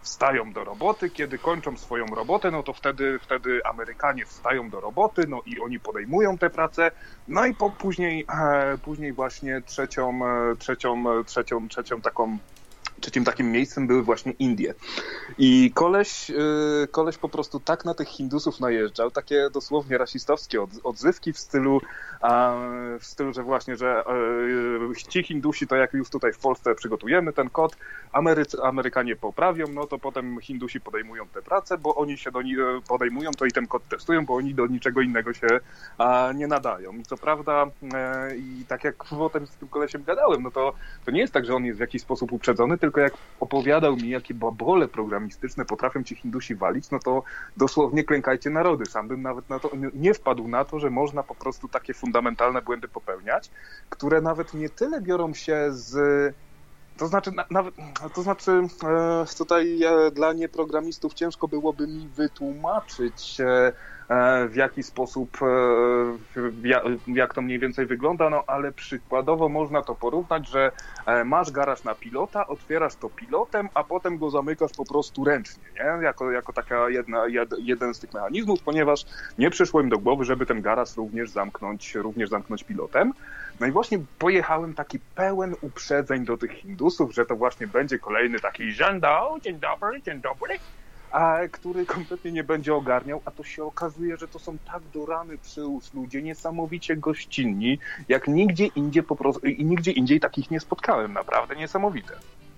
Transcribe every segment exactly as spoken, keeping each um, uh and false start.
wstają do roboty, kiedy kończą swoją robotę, no to wtedy, wtedy Amerykanie wstają do roboty, no i oni podejmują tę pracę, no i po, później, e, później właśnie trzecią, e, trzecią, e, trzecią, trzecią taką Trzecim takim miejscem były właśnie Indie. I koleś, yy, koleś po prostu tak na tych Hindusów najeżdżał, takie dosłownie rasistowskie od, odzywki w stylu, a, w stylu, że właśnie, że yy, ci Hindusi to jak już tutaj w Polsce przygotujemy ten kod, Amerycy, Amerykanie poprawią, no to potem Hindusi podejmują tę pracę, bo oni się do niej podejmują, to i ten kod testują, bo oni do niczego innego się a, nie nadają. I co prawda, yy, i tak jak potem z tym kolesiem gadałem, no to, to nie jest tak, że on jest w jakiś sposób uprzedzony, tylko jak opowiadał mi, jakie babole programistyczne potrafią ci Hindusi walić, no to dosłownie klękajcie narody. Sam bym nawet na to nie wpadł na to, że można po prostu takie fundamentalne błędy popełniać, które nawet nie tyle biorą się z... To znaczy, nawet, to znaczy e, tutaj e, dla nieprogramistów ciężko byłoby mi wytłumaczyć, e, w jaki sposób, jak to mniej więcej wygląda, no ale przykładowo można to porównać, że masz garaż na pilota, otwierasz to pilotem, a potem go zamykasz po prostu ręcznie, nie? Jako, jako taka jedna, jed, jeden z tych mechanizmów, ponieważ nie przyszło im do głowy, żeby ten garaż również zamknąć, również zamknąć pilotem. No i właśnie pojechałem taki pełen uprzedzeń do tych Hindusów, że to właśnie będzie kolejny taki dzień dobry, dzień dobry, dzień dobry, a który kompletnie nie będzie ogarniał, a to się okazuje, że to są tak do rany przyłóż ludzie, niesamowicie gościnni, jak nigdzie indziej po prostu, i nigdzie indziej takich nie spotkałem, naprawdę niesamowite.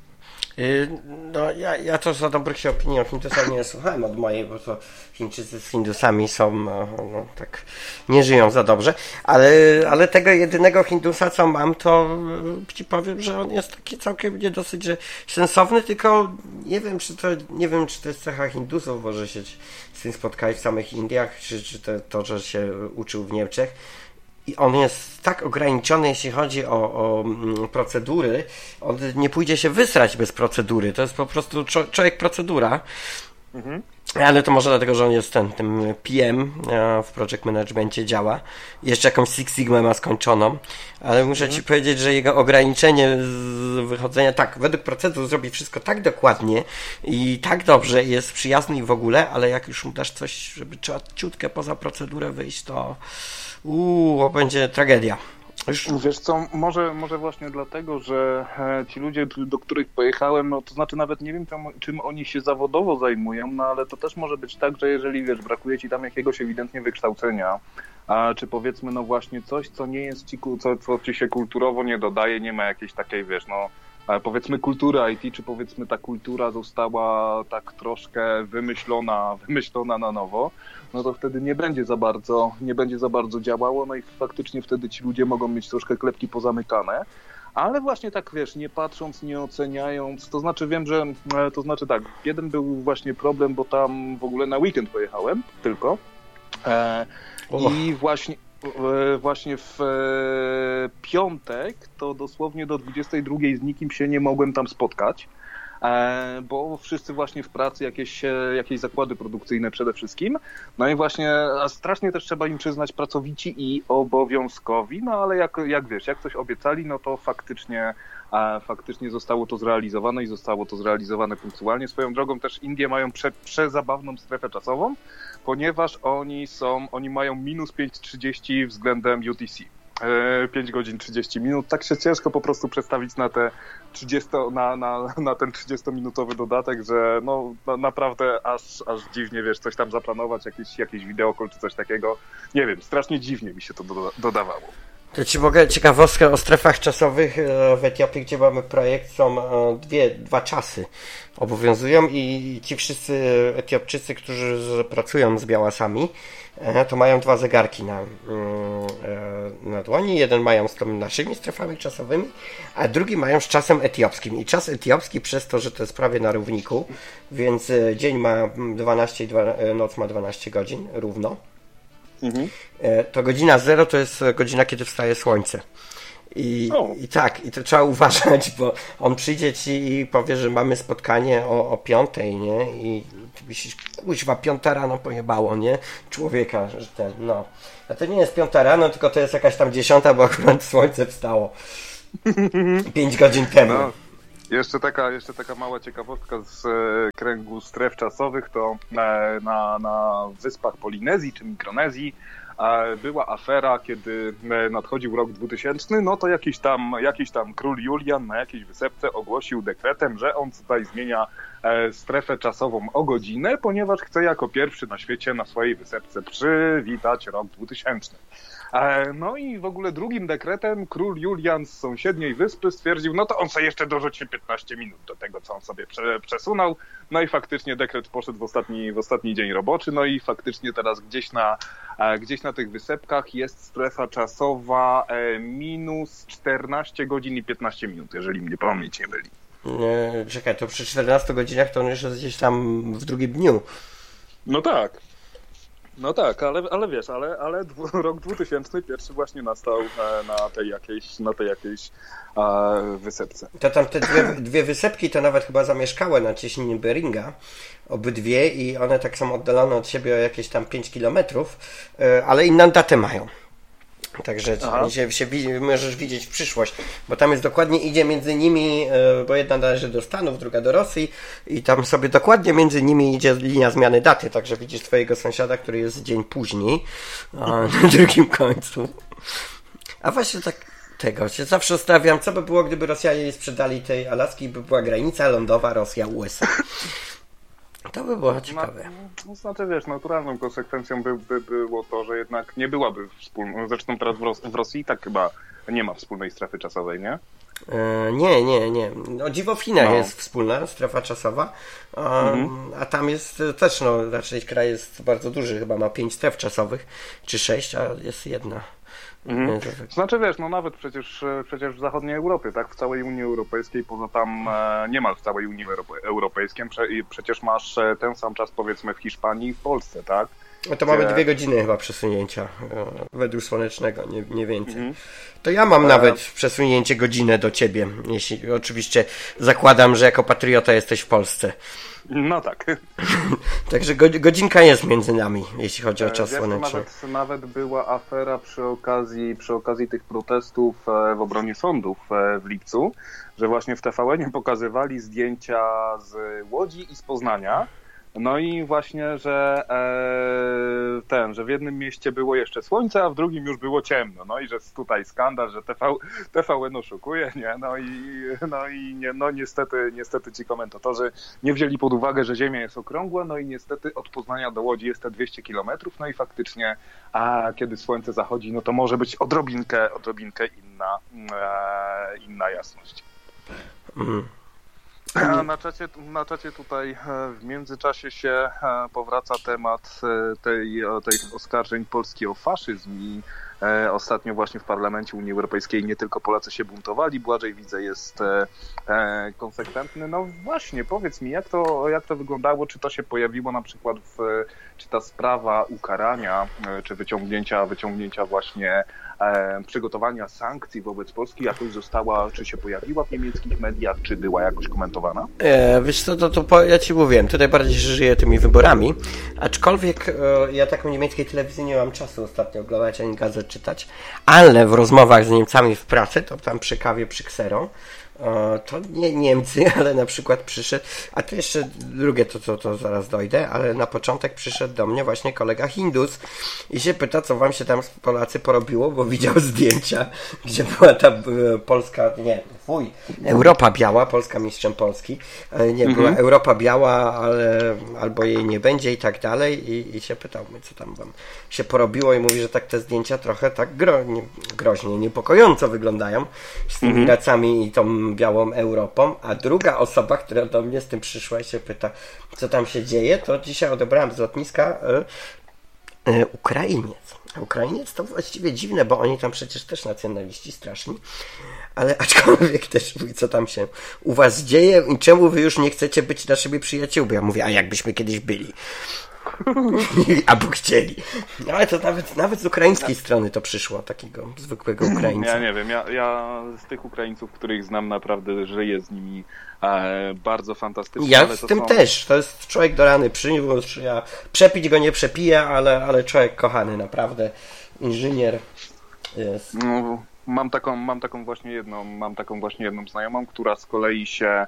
No ja, ja to za dobrych się opinii o Hindusach nie słuchałem od mojej, bo to Chińczycy z Hindusami są, no, no tak, nie żyją za dobrze, ale, ale tego jedynego Hindusa, co mam, to ci powiem, że on jest taki całkiem nie dosyć że sensowny, tylko nie wiem, czy to, nie wiem, czy to jest cecha Hindusów, bo że się z tym spotkali w samych Indiach, czy, czy to, to, że się uczył w Niemczech. I on jest tak ograniczony, jeśli chodzi o, o procedury. On nie pójdzie się wysrać bez procedury. To jest po prostu człowiek procedura. Mhm. Ale to może dlatego, że on jest ten, tym P M w project managemencie działa. Jeszcze jakąś Six Sigmę ma skończoną. Ale muszę mhm. ci powiedzieć, że jego ograniczenie z wychodzenia, tak, według procedur zrobi wszystko tak dokładnie i tak dobrze, jest przyjazny i w ogóle, ale jak już mu dasz coś, żeby trzeba ciutkę poza procedurę wyjść, to uuu, będzie tragedia. Już... Wiesz co, może, może właśnie dlatego, że ci ludzie, do których pojechałem, no to znaczy nawet nie wiem, czym, czym oni się zawodowo zajmują, no ale to też może być tak, że jeżeli, wiesz, brakuje ci tam jakiegoś ewidentnie wykształcenia, a czy powiedzmy, no właśnie coś, co nie jest ci, co, co ci się kulturowo nie dodaje, nie ma jakiejś takiej, wiesz, no powiedzmy kultury I T, czy powiedzmy ta kultura została tak troszkę wymyślona, wymyślona na nowo, no to wtedy nie będzie za bardzo, nie będzie za bardzo działało, no i faktycznie wtedy ci ludzie mogą mieć troszkę klepki pozamykane, ale właśnie tak, wiesz, nie patrząc, nie oceniając, to znaczy wiem, że, to znaczy tak, jeden był właśnie problem, bo tam w ogóle na weekend pojechałem tylko e, i właśnie Właśnie w piątek to dosłownie do dwudziestej drugiej z nikim się nie mogłem tam spotkać, bo wszyscy właśnie w pracy, jakieś, jakieś zakłady produkcyjne przede wszystkim. No i właśnie, a strasznie też trzeba im przyznać, pracowici i obowiązkowi, no ale jak, jak wiesz, jak coś obiecali, no to faktycznie, a faktycznie zostało to zrealizowane i zostało to zrealizowane punktualnie. Swoją drogą też Indie mają prze, przezabawną strefę czasową, ponieważ oni są, oni mają minus pięć trzydzieści względem U T C. pięć godzin trzydzieści minut. Tak się ciężko po prostu przestawić na, te trzydzieści, na, na, na ten trzydziestominutowy dodatek, że no, no naprawdę aż, aż dziwnie, wiesz, coś tam zaplanować, jakieś, jakieś wideokol czy coś takiego. Nie wiem, strasznie dziwnie mi się to doda- dodawało. To ci mogę ciekawostkę o strefach czasowych w Etiopii, gdzie mamy projekt, są dwie, dwa czasy obowiązują i ci wszyscy Etiopczycy, którzy pracują z białasami, to mają dwa zegarki na, na dłoni. Jeden mają z tymi naszymi strefami czasowymi, a drugi mają z czasem etiopskim. I czas etiopski przez to, że to jest prawie na równiku, więc dzień ma dwanaście, noc ma dwanaście godzin równo. Mhm. To godzina zero to jest godzina, kiedy wstaje słońce. I, i tak, i to trzeba uważać, bo on przyjdzie ci i powie, że mamy spotkanie o, o piątej, nie? I ty myślisz, kuźwa, piąta rano pojebało, nie? Człowieka, że ten, no. A to nie jest piąta rano, tylko to jest jakaś tam dziesiąta, bo akurat słońce wstało. Pięć godzin temu. No. Jeszcze taka, jeszcze taka mała ciekawostka z e, kręgu stref czasowych, to e, na, na wyspach Polinezji czy Mikronezji e, była afera, kiedy e, nadchodził rok dwutysięczny, no to jakiś tam, jakiś tam król Julian na jakiejś wysepce ogłosił dekretem, że on tutaj zmienia e, strefę czasową o godzinę, ponieważ chce jako pierwszy na świecie na swojej wysepce przywitać rok dwutysięczny. No i w ogóle drugim dekretem król Julian z sąsiedniej wyspy stwierdził, no to on sobie jeszcze dorzuci piętnaście minut do tego, co on sobie prze, przesunął. No i faktycznie dekret poszedł w ostatni, w ostatni dzień roboczy, no i faktycznie teraz gdzieś na, gdzieś na tych wysepkach jest strefa czasowa minus czternaście godzin i piętnaście minut, jeżeli mnie pamięć nie myli. Nie, czekaj, to przy czternastu godzinach to on już jest gdzieś tam w drugim dniu. No tak. No tak, ale, ale wiesz, ale, ale dwu, rok dwutysięczny pierwszy właśnie nastał na tej jakiejś, na tej jakiejś e, wysepce. To tam te dwie, dwie wysepki to nawet chyba zamieszkałe na cieśninie Beringa, obydwie, i one tak są oddalone od siebie o jakieś tam pięć kilometrów, ale inną datę mają. Także się, się, możesz widzieć w przyszłość, bo tam jest dokładnie, idzie między nimi, bo jedna należy do Stanów, druga do Rosji i tam sobie dokładnie między nimi idzie linia zmiany daty, także widzisz twojego sąsiada, który jest dzień później, a na drugim końcu. A właśnie tak tego się zawsze stawiam, co by było, gdyby Rosjanie nie sprzedali tej Alaski, by była granica lądowa Rosja-U S A. To by było ciekawe. No, znaczy, wiesz, naturalną konsekwencją by, by było to, że jednak nie byłaby wspólną. Zresztą teraz w, Ros- w Rosji i tak chyba nie ma wspólnej strefy czasowej, nie? E, nie, nie, nie. No, dziwo w Chinach no. jest wspólna strefa czasowa, a, mhm. a tam jest też, no, raczej kraj jest bardzo duży, chyba ma pięć stref czasowych, czy sześć, a jest jedna. Mhm. Znaczy, wiesz, no nawet przecież, przecież w zachodniej Europie, tak, w całej Unii Europejskiej, poza tam e, niemal w całej Unii Europejskiej, prze, przecież masz ten sam czas, powiedzmy, w Hiszpanii i w Polsce, tak? No to mamy dwie godziny chyba przesunięcia według słonecznego, nie, nie więcej. Mhm. To ja mam nawet przesunięcie godzinę do ciebie, jeśli oczywiście zakładam, że jako patriota jesteś w Polsce. No tak. Także godzinka jest między nami, jeśli chodzi o czas Wiesz, słoneczny. Nawet, nawet była afera przy okazji, przy okazji tych protestów w obronie sądów w lipcu, że właśnie w T V N pokazywali zdjęcia z Łodzi i z Poznania. No i właśnie, że e, ten, że w jednym mieście było jeszcze słońce, a w drugim już było ciemno. No i że tutaj skandal, że T V, T V N oszukuje, nie? No i, no i nie, no niestety, niestety ci komentatorzy nie wzięli pod uwagę, że Ziemia jest okrągła, no i niestety od Poznania do Łodzi jest te dwieście kilometrów, no i faktycznie, a kiedy słońce zachodzi, no to może być odrobinkę, odrobinkę inna, e, inna jasność. Mm. Na czacie, na czacie tutaj w międzyczasie się powraca temat tej, tej oskarżeń Polski o faszyzm i ostatnio właśnie w Parlamencie Unii Europejskiej nie tylko Polacy się buntowali, Błażej widzę jest konsekwentny. No właśnie, powiedz mi, jak to, jak to wyglądało, czy to się pojawiło na przykład w, czy ta sprawa ukarania, czy wyciągnięcia, wyciągnięcia właśnie E, przygotowania sankcji wobec Polski jakoś została, czy się pojawiła w niemieckich mediach, czy była jakoś komentowana? E, wiesz co, to, to po, ja ci mówiłem, tutaj bardziej żyję tymi wyborami, aczkolwiek e, ja taką niemieckiej telewizji nie mam czasu ostatnio oglądać, ani gazet czytać, ale w rozmowach z Niemcami w pracy, to tam przy kawie, przy Xero, to nie Niemcy, ale na przykład przyszedł, a to jeszcze drugie, to, to, to zaraz dojdę, ale na początek przyszedł do mnie właśnie kolega Hindus i się pyta, co wam się tam Polacy porobiło, bo widział zdjęcia, gdzie była ta Polska, nie, fuj, Europa biała, Polska mistrzem Polski, nie, była mhm. Europa biała, ale albo jej nie będzie i tak dalej i, i się pytał mnie, co tam wam się porobiło i mówi, że tak te zdjęcia trochę tak gro, nie, groźnie, niepokojąco wyglądają z tymi mhm. racami i tą białą Europą, a druga osoba, która do mnie z tym przyszła i się pyta, co tam się dzieje, to dzisiaj odebrałem z lotniska y, y, Ukrainiec. A Ukrainiec to właściwie dziwne, bo oni tam przecież też nacjonaliści straszni, ale aczkolwiek też mówi, co tam się u was dzieje i czemu wy już nie chcecie być naszymi przyjaciółmi. Ja mówię, a jakbyśmy kiedyś byli. Albo chcieli. No, ale to nawet, nawet z ukraińskiej strony to przyszło, takiego zwykłego Ukraińca. Ja nie wiem, ja, ja z tych Ukraińców, których znam, naprawdę żyję z nimi e, bardzo fantastycznie. Ja ale z to tym są... też. To jest człowiek do rany przyniósł. Ja przepić go nie przepiję, ale, ale człowiek kochany, naprawdę. Inżynier jest. No, Mam taką, mam taką właśnie jedną, mam taką właśnie jedną znajomą, która z kolei się e,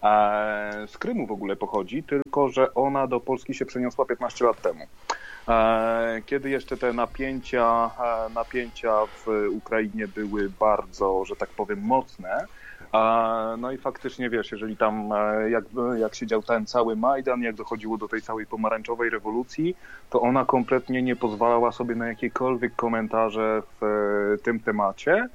z Krymu w ogóle pochodzi, tylko że ona do Polski się przeniosła piętnaście lat temu. E, kiedy jeszcze te napięcia, e, napięcia w Ukrainie były bardzo, że tak powiem, mocne. No i faktycznie, wiesz, jeżeli tam, jak, jak się dział ten cały Majdan, jak dochodziło do tej całej pomarańczowej rewolucji, to ona kompletnie nie pozwalała sobie na jakiekolwiek komentarze w tym temacie,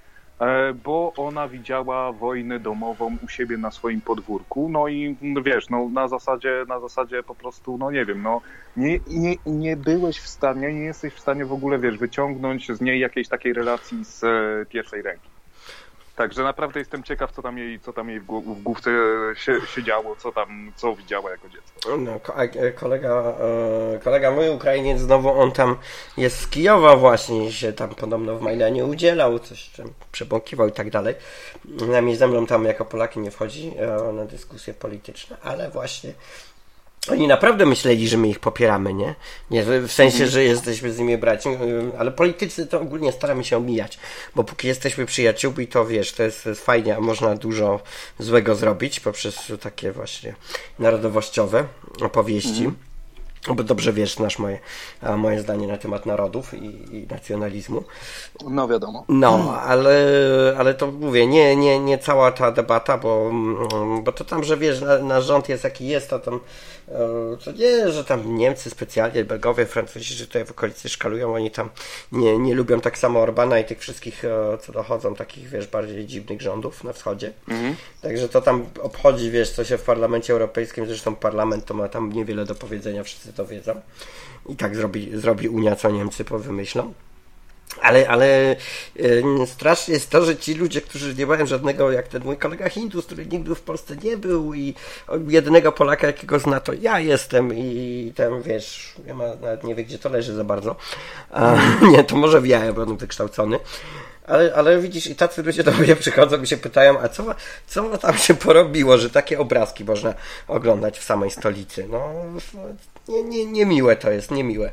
bo ona widziała wojnę domową u siebie na swoim podwórku, no i wiesz, no na zasadzie, na zasadzie po prostu, no nie wiem, no nie, nie, nie byłeś w stanie, nie jesteś w stanie w ogóle, wiesz, wyciągnąć z niej jakiejś takiej relacji z pierwszej ręki. Także naprawdę jestem ciekaw, co tam jej, co tam jej w główce się, się działo, co tam, co widziała jako dziecko. No, kolega, kolega mój Ukrainiec, znowu on tam jest z Kijowa właśnie, się tam podobno w Majdanie udzielał, coś tam przebąkiwał i tak dalej. Nami ze mną tam jako Polaki nie wchodzi na dyskusje polityczne, ale właśnie oni naprawdę myśleli, że my ich popieramy, nie? Nie, w sensie, że jesteśmy z nimi braćmi, ale politycy to ogólnie staramy się omijać, bo póki jesteśmy przyjaciółmi, to wiesz, to jest, to jest fajnie, a można dużo złego zrobić poprzez takie właśnie narodowościowe opowieści. Mm. Bo dobrze wiesz, znasz moje, moje zdanie na temat narodów i, i nacjonalizmu. No wiadomo. No, ale, ale to mówię, nie, nie, nie cała ta debata, bo, bo to tam, że wiesz, nasz rząd jest jaki jest, to tam to nie, że tam Niemcy specjalnie, Belgowie, Francuzi, że tutaj w okolicy szkalują, oni tam nie, nie lubią tak samo Orbana i tych wszystkich, co dochodzą, takich, wiesz, bardziej dziwnych rządów na wschodzie. Mhm. Także to tam obchodzi, wiesz, co się w Parlamencie Europejskim, zresztą parlament to ma tam niewiele do powiedzenia, wszyscy to wiedzą. I tak zrobi, zrobi Unia, co Niemcy powymyślą. Ale, ale yy, strasznie jest to, że ci ludzie, którzy nie mają żadnego, jak ten mój kolega Hindus, który nigdy w Polsce nie był i jedynego Polaka, jakiego zna, to ja jestem i tam, wiesz, ja ma, nawet nie wie, gdzie to leży za bardzo. A, nie, to może wie, bo on wykształcony. Ale, ale widzisz, i tacy ludzie do mnie przychodzą i się pytają, a co, co tam się porobiło, że takie obrazki można oglądać w samej stolicy? No, nie, nie, niemiłe to jest, niemiłe.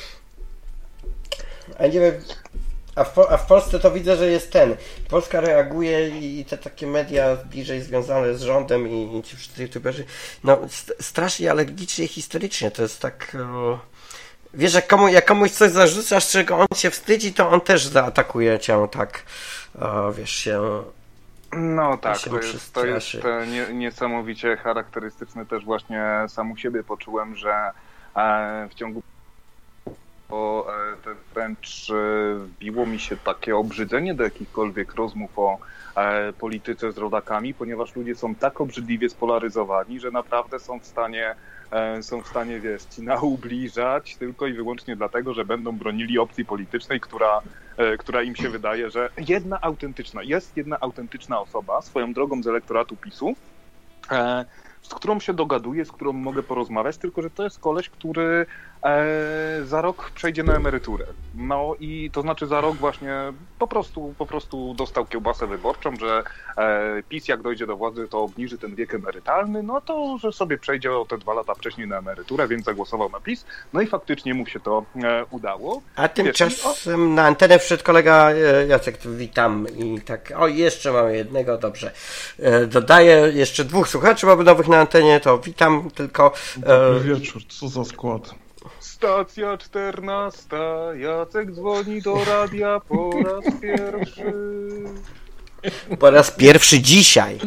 A nie wiem, a w, a w Polsce to widzę, że jest ten. Polska reaguje i te takie media bliżej związane z rządem i, i ci wszyscy youtuberzy, no strasznie alergicznie i historycznie. To jest tak... O, wiesz, jak, komu, jak komuś coś zarzucasz, czego on się wstydzi, to on też zaatakuje cię tak, o, wiesz, się... No tak, to jest, to jest nie, niesamowicie charakterystyczne też właśnie sam u siebie poczułem, że e, w ciągu bo e, wręcz e, wbiło mi się takie obrzydzenie do jakichkolwiek rozmów o e, polityce z rodakami, ponieważ ludzie są tak obrzydliwie spolaryzowani, że naprawdę są w stanie e, są w stanie, wiesz, ci naubliżać tylko i wyłącznie dlatego, że będą bronili opcji politycznej, która, e, która im się wydaje, że jedna autentyczna, jest jedna autentyczna osoba, swoją drogą z elektoratu PiSu, e, z którą się dogaduję, z którą mogę porozmawiać, tylko że to jest koleś, który e, za rok przejdzie na emeryturę. No i to znaczy za rok właśnie po prostu, po prostu dostał kiełbasę wyborczą, że e, PiS jak dojdzie do władzy, to obniży ten wiek emerytalny, no to że sobie przejdzie o te dwa lata wcześniej na emeryturę, więc zagłosował na PiS. No i faktycznie mu się to e, udało. A tymczasem na antenę wszedł kolega Jacek, witam i tak, o jeszcze mamy jednego, dobrze. E, dodaję jeszcze dwóch słuchaczy, mamy nowych na antenie, to witam tylko. Dobry wieczór, co za skład. Stacja czternasta, Jacek dzwoni do radia po raz pierwszy. Po raz pierwszy dzisiaj.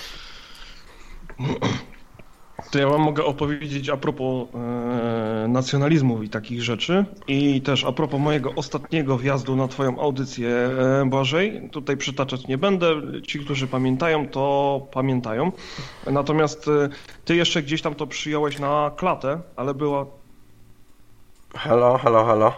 To ja wam mogę opowiedzieć a propos e, nacjonalizmu i takich rzeczy i też a propos mojego ostatniego wjazdu na twoją audycję, e, Błażej. Tutaj przytaczać nie będę, ci, którzy pamiętają, to pamiętają. Natomiast e, ty jeszcze gdzieś tam to przyjąłeś na klatę, ale była... Halo, halo, halo.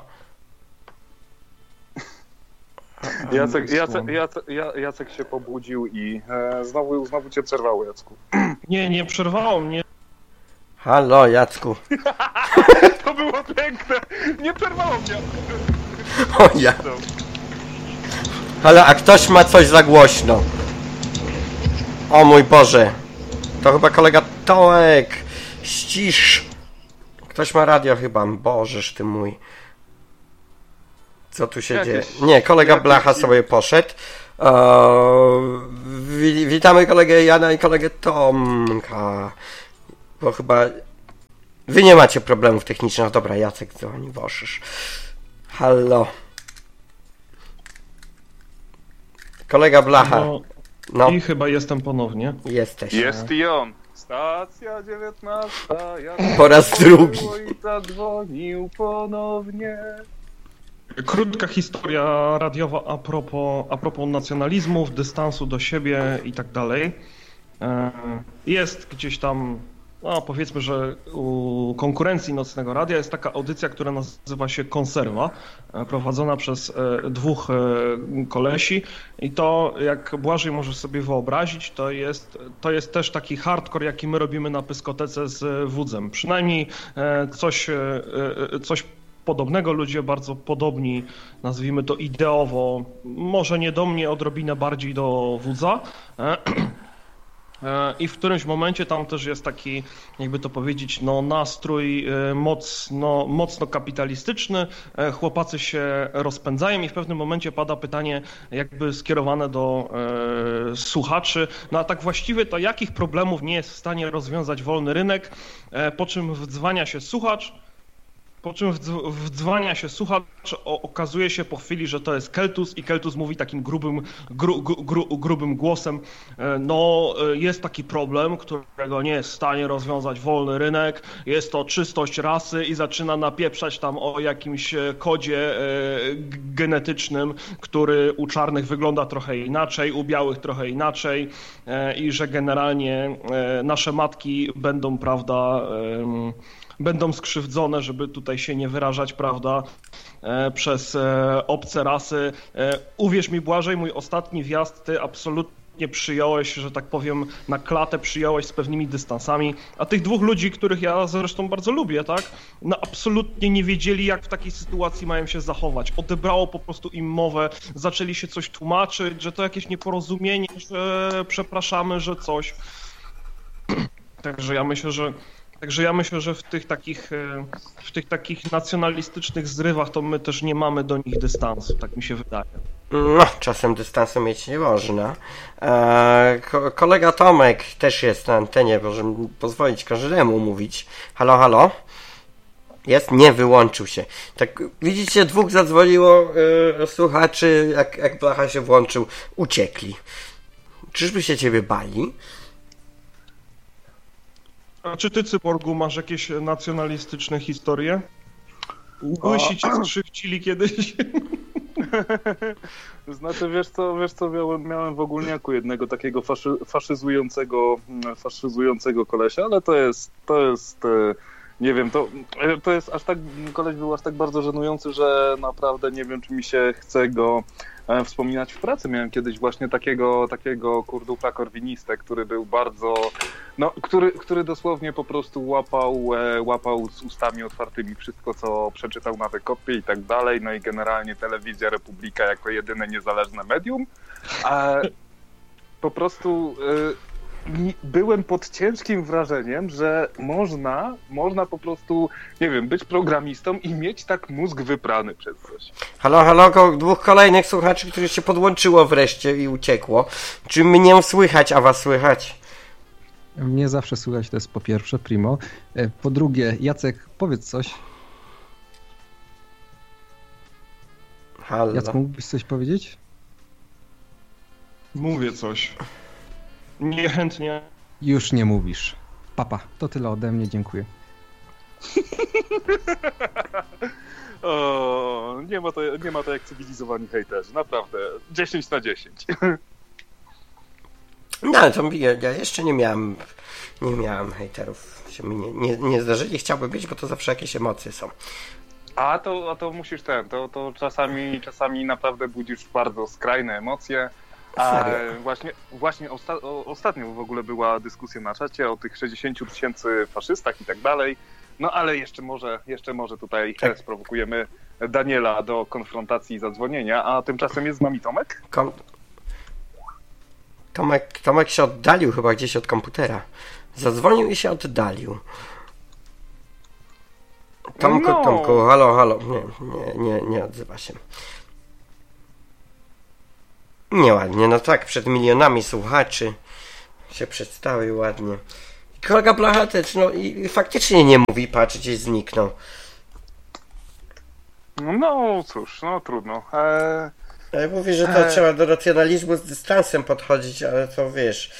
Jacek, Jacek, Jacek, Jacek się pobudził i e, znowu, znowu cię przerwało, Jacku. Nie, nie przerwało mnie. Halo, Jacku. To było piękne. Nie przerwało mnie. O ja. Halo, a ktoś ma coś za głośno. O mój Boże. To chyba kolega Tomek. Ścisz. Ktoś ma radio chyba. Bożeż ty mój. Co tu się jakieś, dzieje? Nie, kolega jakieś... Blacha sobie poszedł. wi- witamy kolegę Jana i kolegę Tomka. Bo chyba wy nie macie problemów technicznych. Dobra, Jacek dzwoni, woszysz. Halo. Kolega Blacha. No, No, I chyba jestem ponownie. jesteś. Jest i on. Stacja dziewiętnasta. Ja Po raz drugi. I zadzwonił ponownie. Krótka historia radiowa a propos, a propos nacjonalizmów, dystansu do siebie i tak dalej. E, Jest gdzieś tam, no powiedzmy, że u konkurencji Nocnego Radia jest taka audycja, która nazywa się Konserwa, e, prowadzona przez e, dwóch e, kolesi i to, jak Błażej może sobie wyobrazić, to jest, to jest też taki hardcore, jaki my robimy na Pyskotece z Wudzem. Przynajmniej e, coś, e, e, coś podobnego, ludzie bardzo podobni, nazwijmy to ideowo, może nie do mnie, odrobinę bardziej do Wudza. I w którymś momencie tam też jest taki, jakby to powiedzieć, no nastrój mocno, mocno kapitalistyczny, chłopacy się rozpędzają i w pewnym momencie pada pytanie jakby skierowane do e, słuchaczy, no a tak właściwie to jakich problemów nie jest w stanie rozwiązać wolny rynek, e, po czym wdzwania się słuchacz, Po czym wdzwania się słuchacz, okazuje się po chwili, że to jest Keltus i Keltus mówi takim grubym, gru, gru, grubym głosem, no jest taki problem, którego nie jest w stanie rozwiązać wolny rynek, jest to czystość rasy i zaczyna napieprzać tam o jakimś kodzie genetycznym, który u czarnych wygląda trochę inaczej, u białych trochę inaczej i że generalnie nasze matki będą, prawda, będą skrzywdzone, żeby tutaj się nie wyrażać, prawda, e, przez e, obce rasy. E, uwierz mi, Błażej, mój ostatni wjazd ty absolutnie przyjąłeś, że tak powiem, na klatę przyjąłeś z pewnymi dystansami, a tych dwóch ludzi, których ja zresztą bardzo lubię, tak, no absolutnie nie wiedzieli, jak w takiej sytuacji mają się zachować. Odebrało po prostu im mowę, zaczęli się coś tłumaczyć, że to jakieś nieporozumienie, że przepraszamy, że coś. Także ja myślę, że Także ja myślę, że w tych takich, w tych takich nacjonalistycznych zrywach to my też nie mamy do nich dystansu, tak mi się wydaje. No, czasem dystansu mieć nie można. Eee, ko- kolega Tomek też jest na antenie, proszę pozwolić każdemu mówić. Halo, halo? Jest? Nie, wyłączył się. Tak, widzicie, dwóch zadzwoniło yy, słuchaczy, jak, jak Blacha się włączył, uciekli. Czyżby się ciebie bali? A czy ty, Cyborgu, masz jakieś nacjonalistyczne historie? Łysi cię skrzywdzili kiedyś? Znaczy, wiesz co, wiesz co, miałem, miałem w ogólniaku jednego takiego faszy, faszyzującego, faszyzującego kolesia, ale to jest, to jest, nie wiem, to, to jest aż tak, koleś był aż tak bardzo żenujący, że naprawdę nie wiem, czy mi się chce go wspominać w pracy. Miałem kiedyś właśnie takiego, takiego kurdupla korwinistę, który był bardzo, no, który, który dosłownie po prostu łapał, łapał z ustami otwartymi wszystko, co przeczytał na Wykopie i tak dalej, no i generalnie Telewizja Republika jako jedyne niezależne medium, a po prostu byłem pod ciężkim wrażeniem, że można, można po prostu, nie wiem, być programistą i mieć tak mózg wyprany przez coś. Halo, halo, dwóch kolejnych słuchaczy, których się podłączyło wreszcie i uciekło. Czy mnie słychać, a was słychać? Mnie zawsze słychać, to jest po pierwsze, primo. Po drugie, Jacek, powiedz coś. Halo. Jacek, mógłbyś coś powiedzieć? Mówię coś. Niechętnie. Już nie mówisz. Papa, to tyle ode mnie, dziękuję. O, nie ma to, nie ma to jak cywilizowani hejterzy, naprawdę. dziesięć na dziesięć. No ale to ja, ja jeszcze nie miałem, nie miałem hejterów. Się mi nie, nie, nie zdarzyli, chciałbym być, bo to zawsze jakieś emocje są. A to, a to musisz ten, to, to czasami, czasami naprawdę budzisz bardzo skrajne emocje. A właśnie, właśnie osta- o, ostatnio w ogóle była dyskusja na czacie o tych sześćdziesięciu tysięcy faszystach i tak dalej. No ale jeszcze może, jeszcze może tutaj tak sprowokujemy Daniela do konfrontacji i zadzwonienia, a tymczasem jest z nami Tomek? Kom- Tomek, Tomek się oddalił chyba gdzieś od komputera. Zadzwonił i się oddalił. Tomku, no. Tomku, halo, halo. Nie, nie, nie, nie odzywa się. Nieładnie, no tak, przed milionami słuchaczy się przedstawił ładnie. Kolega Blachatecz, no i faktycznie nie mówi, patrz, gdzieś zniknął. No cóż, no trudno. Eee, Ja mówię, że to eee. trzeba do racjonalizmu z dystansem podchodzić, ale to wiesz...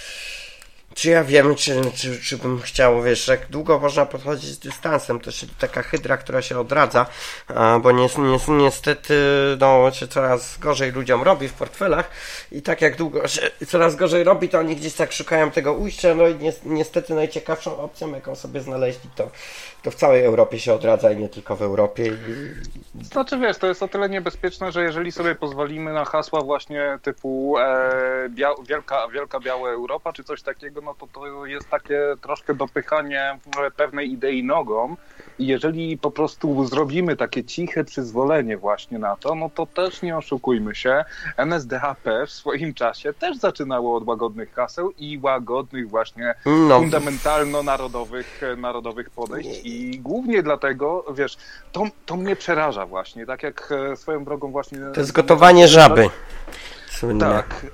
Czy ja wiem, czy, czy, czy bym chciał, wiesz, jak długo można podchodzić z dystansem, to się taka hydra, która się odradza, bo ni, ni, niestety no, się coraz gorzej ludziom robi w portfelach i tak jak długo się coraz gorzej robi, to oni gdzieś tak szukają tego ujścia, no i ni, niestety najciekawszą opcją, jaką sobie znaleźli, to, to w całej Europie się odradza i nie tylko w Europie. I... Znaczy wiesz, to jest o tyle niebezpieczne, że jeżeli sobie pozwolimy na hasła właśnie typu e, bia, wielka, wielka biała Europa, czy coś takiego, no to to jest takie troszkę dopychanie pewnej idei nogą i jeżeli po prostu zrobimy takie ciche przyzwolenie właśnie na to, no to też nie oszukujmy się, N S D A P w swoim czasie też zaczynało od łagodnych haseł i łagodnych właśnie no. fundamentalno-narodowych narodowych podejść i głównie dlatego, wiesz, to, to mnie przeraża właśnie, tak jak swoją drogą właśnie... To jest gotowanie żaby. Słynnie. Tak,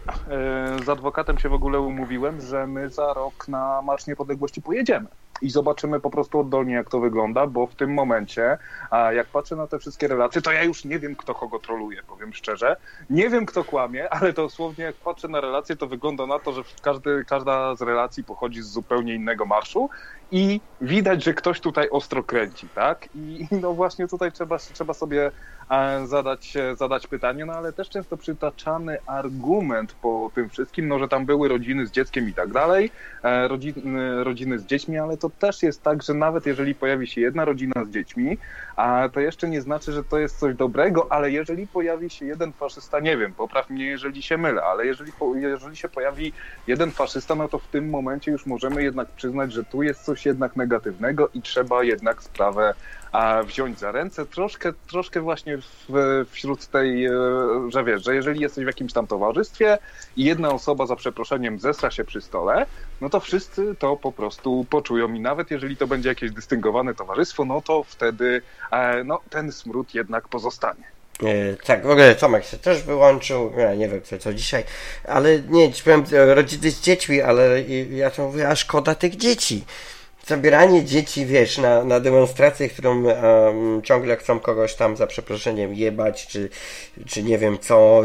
z adwokatem się w ogóle umówiłem, że my za rok na Marsz Niepodległości pojedziemy i zobaczymy po prostu oddolnie, jak to wygląda, bo w tym momencie, a jak patrzę na te wszystkie relacje, to ja już nie wiem, kto kogo troluje, powiem szczerze. Nie wiem, kto kłamie, ale dosłownie jak patrzę na relacje, to wygląda na to, że każdy, każda z relacji pochodzi z zupełnie innego marszu i widać, że ktoś tutaj ostro kręci, tak? I no właśnie tutaj trzeba, trzeba sobie zadać, zadać pytanie, no ale też często przytaczany argument po tym wszystkim, no że tam były rodziny z dzieckiem i tak dalej, rodziny, rodziny z dziećmi, ale to też jest tak, że nawet jeżeli pojawi się jedna rodzina z dziećmi, a to jeszcze nie znaczy, że to jest coś dobrego, ale jeżeli pojawi się jeden faszysta, nie wiem, popraw mnie, jeżeli się mylę, ale jeżeli, jeżeli się pojawi jeden faszysta, no to w tym momencie już możemy jednak przyznać, że tu jest coś jednak negatywnego i trzeba jednak sprawę a wziąć za ręce, troszkę, troszkę właśnie w, wśród tej, że wiesz, że jeżeli jesteś w jakimś tam towarzystwie i jedna osoba za przeproszeniem zesra się przy stole, no to wszyscy to po prostu poczują i nawet jeżeli to będzie jakieś dystyngowane towarzystwo, no to wtedy no, ten smród jednak pozostanie. Yy, tak, w ogóle Tomek się też wyłączył, ja nie wiem co, co dzisiaj, ale nie, powiem rodziny z dziećmi, ale ja to mówię, a szkoda tych dzieci. Zabieranie dzieci, wiesz, na, na demonstrację, którą um, ciągle chcą kogoś tam za przeproszeniem jebać, czy, czy nie wiem co,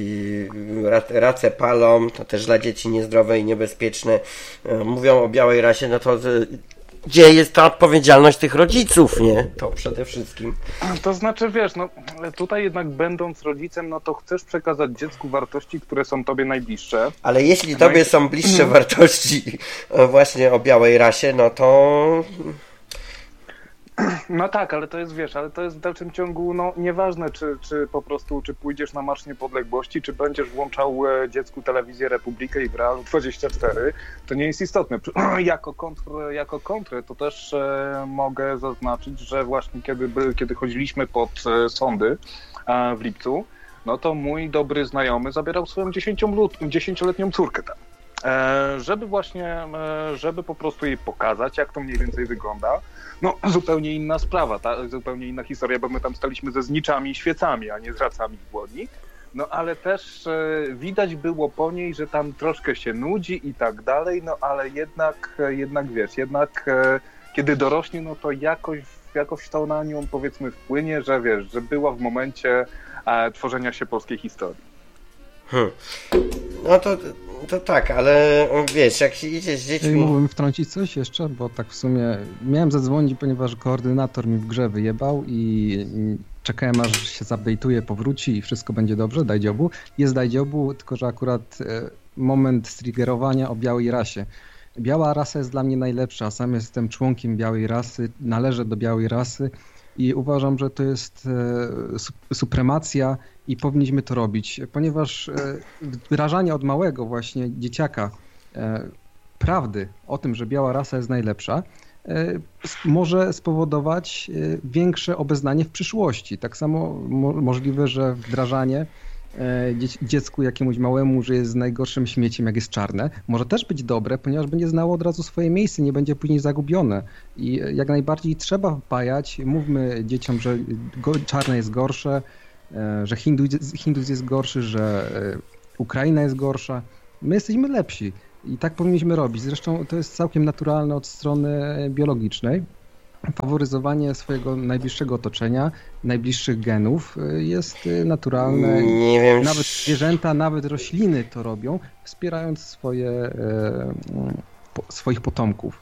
i race palą, to też dla dzieci niezdrowe i niebezpieczne. Mówią o białej rasie, no to gdzie jest ta odpowiedzialność tych rodziców, nie? To przede wszystkim. To znaczy, wiesz, no tutaj jednak będąc rodzicem, no to chcesz przekazać dziecku wartości, które są tobie najbliższe. Ale jeśli tobie no i... są bliższe wartości właśnie o białej rasie, no to... No tak, ale to jest, wiesz, ale to jest w dalszym ciągu, no nieważne, czy, czy po prostu, czy pójdziesz na Marsz Niepodległości, czy będziesz włączał dziecku telewizję Republikę i w Realu dwadzieścia cztery, to nie jest istotne. Jako kontr, jako kontrę to też e, mogę zaznaczyć, że właśnie kiedy, kiedy chodziliśmy pod e, sądy e, w lipcu, no to mój dobry znajomy zabierał swoją dziesięcioletnią córkę tam. Żeby właśnie, żeby po prostu jej pokazać, jak to mniej więcej wygląda. No, zupełnie inna sprawa, ta, zupełnie inna historia, bo my tam staliśmy ze zniczami i świecami, a nie z racami w dłoni. No, ale też widać było po niej, że tam troszkę się nudzi i tak dalej, no, ale jednak, jednak wiesz, jednak kiedy dorośnie, no to jakoś, jakoś to na nią, powiedzmy, wpłynie, że wiesz, że była w momencie tworzenia się polskiej historii. Hmm. No to, to tak, ale wiesz, jak się idzie z dziećmi... Mógłbym wtrącić coś jeszcze, bo tak w sumie miałem zadzwonić, ponieważ koordynator mi w grze wyjebał i czekałem, aż się zupdate'uje, powróci i wszystko będzie dobrze, daj dziobu. Jest daj dziobu, tylko że akurat moment striggerowania o białej rasie. Biała rasa jest dla mnie najlepsza, sam jestem członkiem białej rasy, należę do białej rasy i uważam, że to jest e, supremacja i powinniśmy to robić, ponieważ e, wyrażanie od małego właśnie dzieciaka e, prawdy o tym, że biała rasa jest najlepsza, e, może spowodować e, większe obeznanie w przyszłości. Tak samo mo- możliwe, że wdrażanie dziecku jakiemuś małemu, że jest najgorszym śmieciem, jak jest czarne, może też być dobre, ponieważ będzie znało od razu swoje miejsce, nie będzie później zagubione. I jak najbardziej trzeba wpajać, mówmy dzieciom, że czarne jest gorsze, że hinduz, hinduz jest gorszy, że Ukraina jest gorsza. My jesteśmy lepsi i tak powinniśmy robić. Zresztą to jest całkiem naturalne od strony biologicznej. Faworyzowanie swojego najbliższego otoczenia, najbliższych genów jest naturalne. Nie wiem, nawet zwierzęta, nawet rośliny to robią, wspierając swoje, e, po, swoich potomków.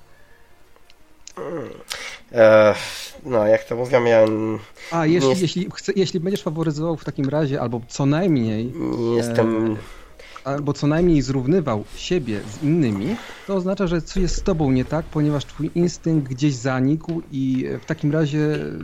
E, no, jak to mówią, ja... A, jeśli, jest... jeśli, chce, jeśli będziesz faworyzował w takim razie, albo co najmniej... Nie jestem... E, albo co najmniej zrównywał siebie z innymi, to oznacza, że coś jest z tobą nie tak, ponieważ twój instynkt gdzieś zanikł i w takim razie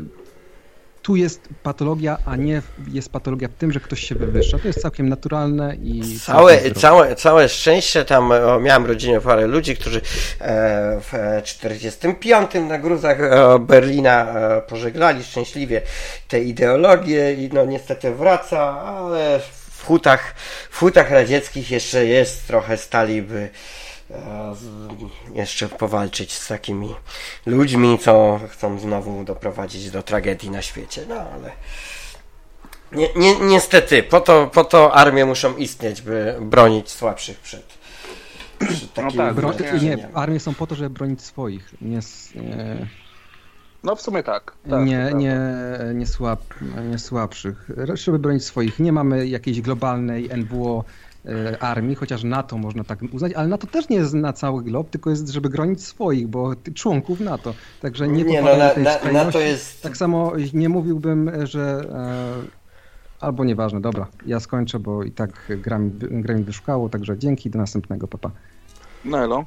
tu jest patologia, a nie jest patologia w tym, że ktoś się wywyższa. To jest całkiem naturalne i... Całe, całe, całe szczęście, tam o, miałem rodzinę parę ludzi, którzy e, w czterdziestym piątym na gruzach e, Berlina e, pożegnali szczęśliwie te ideologie i no niestety wraca, ale w hutach, w hutach radzieckich jeszcze jest trochę stali, by e, z, jeszcze powalczyć z takimi ludźmi, co chcą znowu doprowadzić do tragedii na świecie. No ale ni, ni, niestety, po to, po to armie muszą istnieć, by bronić słabszych przed, przed takimi... No tak, Bro, nie, armie są po to, żeby bronić swoich, nie... nie... No w sumie tak. tak nie, nie, nie, słab, nie słabszych. Żeby bronić swoich. Nie mamy jakiejś globalnej N W O e, armii, chociaż NATO można tak uznać, ale NATO też nie jest na cały glob, tylko jest, żeby bronić swoich, bo członków NATO. Także nie, nie no, na, tej na, NATO jest... Tak samo nie mówiłbym, że... E, albo nieważne, dobra, ja skończę, bo i tak gra mi, gra mi wyszukało, także dzięki, do następnego, papa. No elo.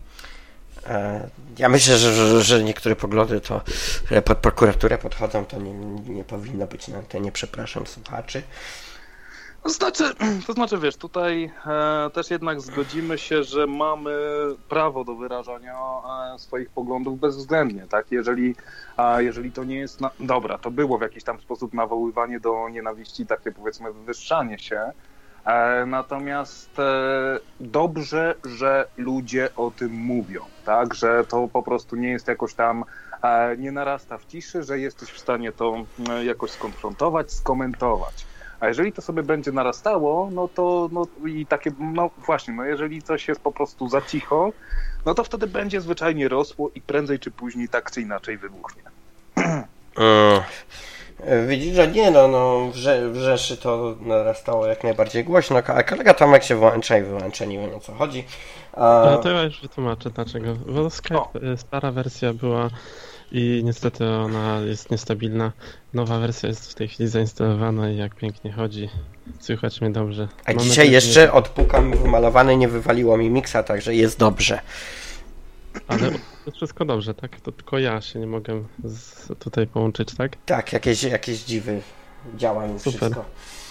Ja myślę, że, że, że niektóre poglądy, to, które pod prokuraturę podchodzą, to nie, nie powinno być na antenie, przepraszam słuchaczy. To znaczy, to znaczy wiesz, tutaj e, też jednak zgodzimy się, że mamy prawo do wyrażania e, swoich poglądów bezwzględnie, tak? Jeżeli, a jeżeli to nie jest, na... dobra, to było w jakiś tam sposób nawoływanie do nienawiści, takie powiedzmy wywyższanie się, e, natomiast e, dobrze, że ludzie o tym mówią, tak? Że to po prostu nie jest jakoś tam, e, nie narasta w ciszy, że jesteś w stanie to e, jakoś skonfrontować, skomentować. A jeżeli to sobie będzie narastało, no to no i takie, no właśnie, no jeżeli coś jest po prostu za cicho, no to wtedy będzie zwyczajnie rosło i prędzej czy później tak czy inaczej wybuchnie. Hmm. Widzisz, że nie, no, no w, Rze- w Rzeszy to narastało jak najbardziej głośno, a kolega Tomek się włącza i wyłącza, nie wiem o co chodzi. A... No to ja już wytłumaczę dlaczego, bo Skype, o. stara wersja była i niestety ona jest niestabilna. Nowa wersja jest w tej chwili zainstalowana i jak pięknie chodzi. Słychać mnie dobrze. A Mam dzisiaj nadzieję, jeszcze nie... odpukam wymalowany, nie wywaliło mi miksa, także jest dobrze. Ale to wszystko dobrze, tak? To tylko ja się nie mogę z... tutaj połączyć, tak? Tak, jakieś, jakieś dziwy działają wszystko.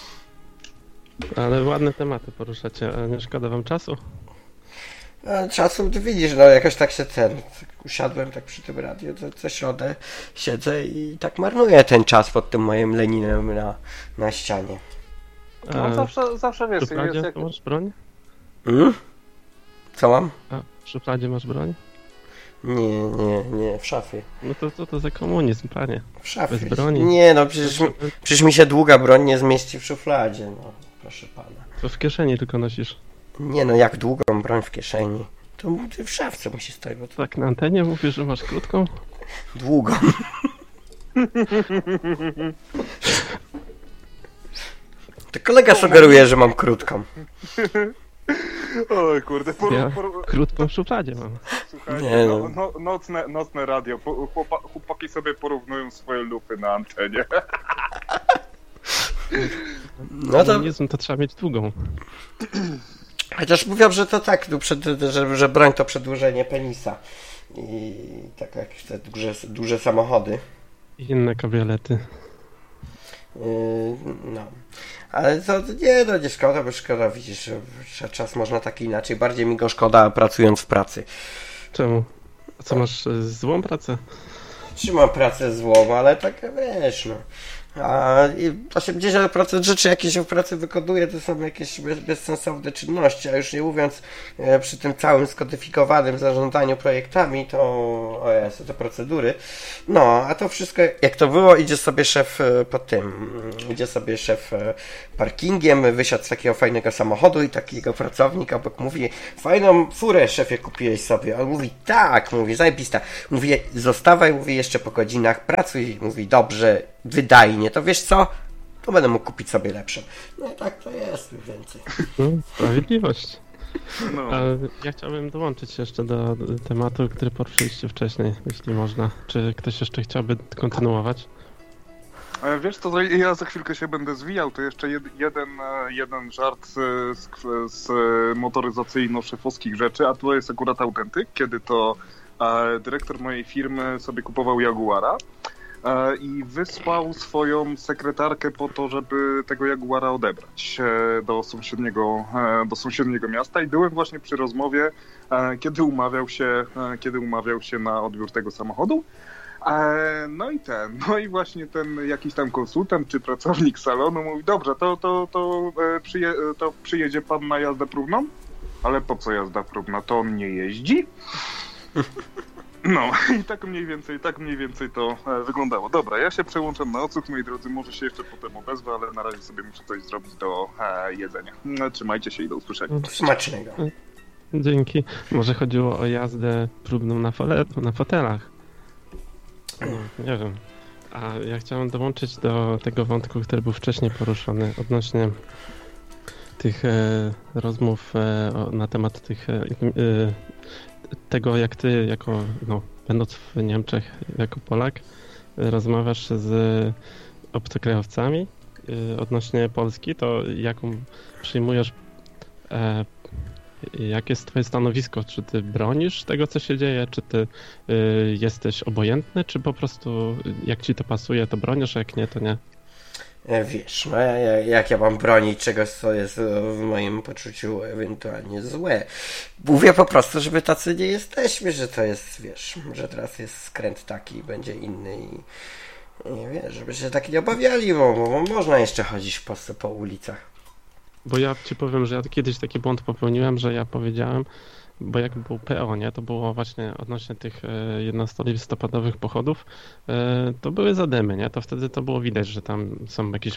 Ale ładne tematy poruszacie, a nie szkoda wam czasu? Czasu, ty widzisz, no jakoś tak się ten, usiadłem tak przy tym radiu, co, co środę siedzę i tak marnuję ten czas pod tym moim Leninem na, na ścianie. No a zawsze, zawsze wiesz... W szufladzie jest jak... masz broń? Hmm? Co mam? A w szufladzie masz broń? Nie, nie, nie, w szafie. No to co to za komunizm, panie? W szafie. Bez broni. Nie, no przecież mi, przecież mi się długa broń nie zmieści w szufladzie, no proszę pana. To w kieszeni tylko nosisz. Nie no, jak długą broń w kieszeni? To w szafce musi stać. Bo to... Tak na antenie mówisz, że masz krótką? Długą. To kolega sugeruje, że mam krótką. Oj kurde, por, ja por... krótką w szufladzie mam. Słuchajcie, Nie, no. no. No, nocne, nocne radio, Chłopa, chłopaki sobie porównują swoje lupy na antenie. No to... Komunizm to trzeba mieć długą. Chociaż mówią, że to tak, no, przed, że, że broń to przedłużenie penisa. I tak jak te duże, duże samochody. I inne kabriolety. Yy, no. Ale to nie, no nie szkoda, bo szkoda, widzisz, że czas można tak inaczej. Bardziej mi go szkoda pracując w pracy. Czemu? A co, masz złą pracę? Trzymam pracę złą, ale tak wiesz, no. A osiemdziesiąt procent rzeczy, jakie się w pracy wykoduje, to są jakieś bez, bezsensowne czynności, a już nie mówiąc e, przy tym całym skodyfikowanym zarządzaniu projektami, to o Jezu, te procedury. No, a to wszystko, jak to było, idzie sobie szef e, po tym, idzie sobie szef e, parkingiem, wysiadł z takiego fajnego samochodu i takiego pracownik obok mówi, fajną furę, szefie, kupiłeś sobie. On mówi, tak, mówi, zajebista. Mówi, zostawaj, mówi, jeszcze po godzinach, pracuj, mówi, dobrze, wydajnie, to wiesz co? To będę mógł kupić sobie lepszą. No tak to jest, mniej więcej. No, sprawiedliwość. No. Ale ja chciałbym dołączyć jeszcze do tematu, który poruszyliście wcześniej, jeśli można. Czy ktoś jeszcze chciałby kontynuować? E, Wiesz co, ja za chwilkę się będę zwijał, to jeszcze jed, jeden, jeden żart z, z motoryzacyjno-szefowskich rzeczy, a to jest akurat autentyk, kiedy to e, dyrektor mojej firmy sobie kupował Jaguara e, i wysłał swoją sekretarkę po to, żeby tego Jaguara odebrać e, do sąsiedniego, e, do sąsiedniego miasta i byłem właśnie przy rozmowie, e, kiedy umawiał się, e, kiedy umawiał się na odbiór tego samochodu. No i ten, no i właśnie ten jakiś tam konsultant czy pracownik salonu mówi, dobrze, to, to, to, przyje, to przyjedzie pan na jazdę próbną? Ale po co jazda próbna? To on nie jeździ? No i tak mniej więcej, tak mniej więcej to wyglądało. Dobra, ja się przełączam na odsłuch, moi drodzy, może się jeszcze potem odezwę, ale na razie sobie muszę coś zrobić do e, jedzenia. No, trzymajcie się i do usłyszenia. Smacznego. Dzięki. Może chodziło o jazdę próbną na, fole, na fotelach. No, nie wiem. A ja chciałem dołączyć do tego wątku, który był wcześniej poruszony odnośnie tych e, rozmów e, o, na temat tych, e, e, tego, jak ty, jako, no, będąc w Niemczech, jako Polak, e, rozmawiasz z obcokrajowcami e, odnośnie Polski, to jaką przyjmujesz e, jakie jest twoje stanowisko? Czy ty bronisz tego, co się dzieje? Czy ty y, jesteś obojętny? Czy po prostu jak ci to pasuje, to bronisz, a jak nie, to nie? Wiesz, no jak ja mam bronić czegoś, co jest w moim poczuciu ewentualnie złe? Mówię po prostu, żeby tacy nie jesteśmy, że to jest, wiesz, że teraz jest skręt taki, będzie inny i, i wiesz, żeby się tak nie obawiali, bo, bo można jeszcze chodzić w Polsce po ulicach. Bo ja ci powiem, że ja kiedyś taki błąd popełniłem, że ja powiedziałem, bo jak był P O, nie, to było właśnie odnośnie tych jedenastego listopadowych pochodów, to były zadymy, nie, to wtedy to było widać, że tam są jakieś,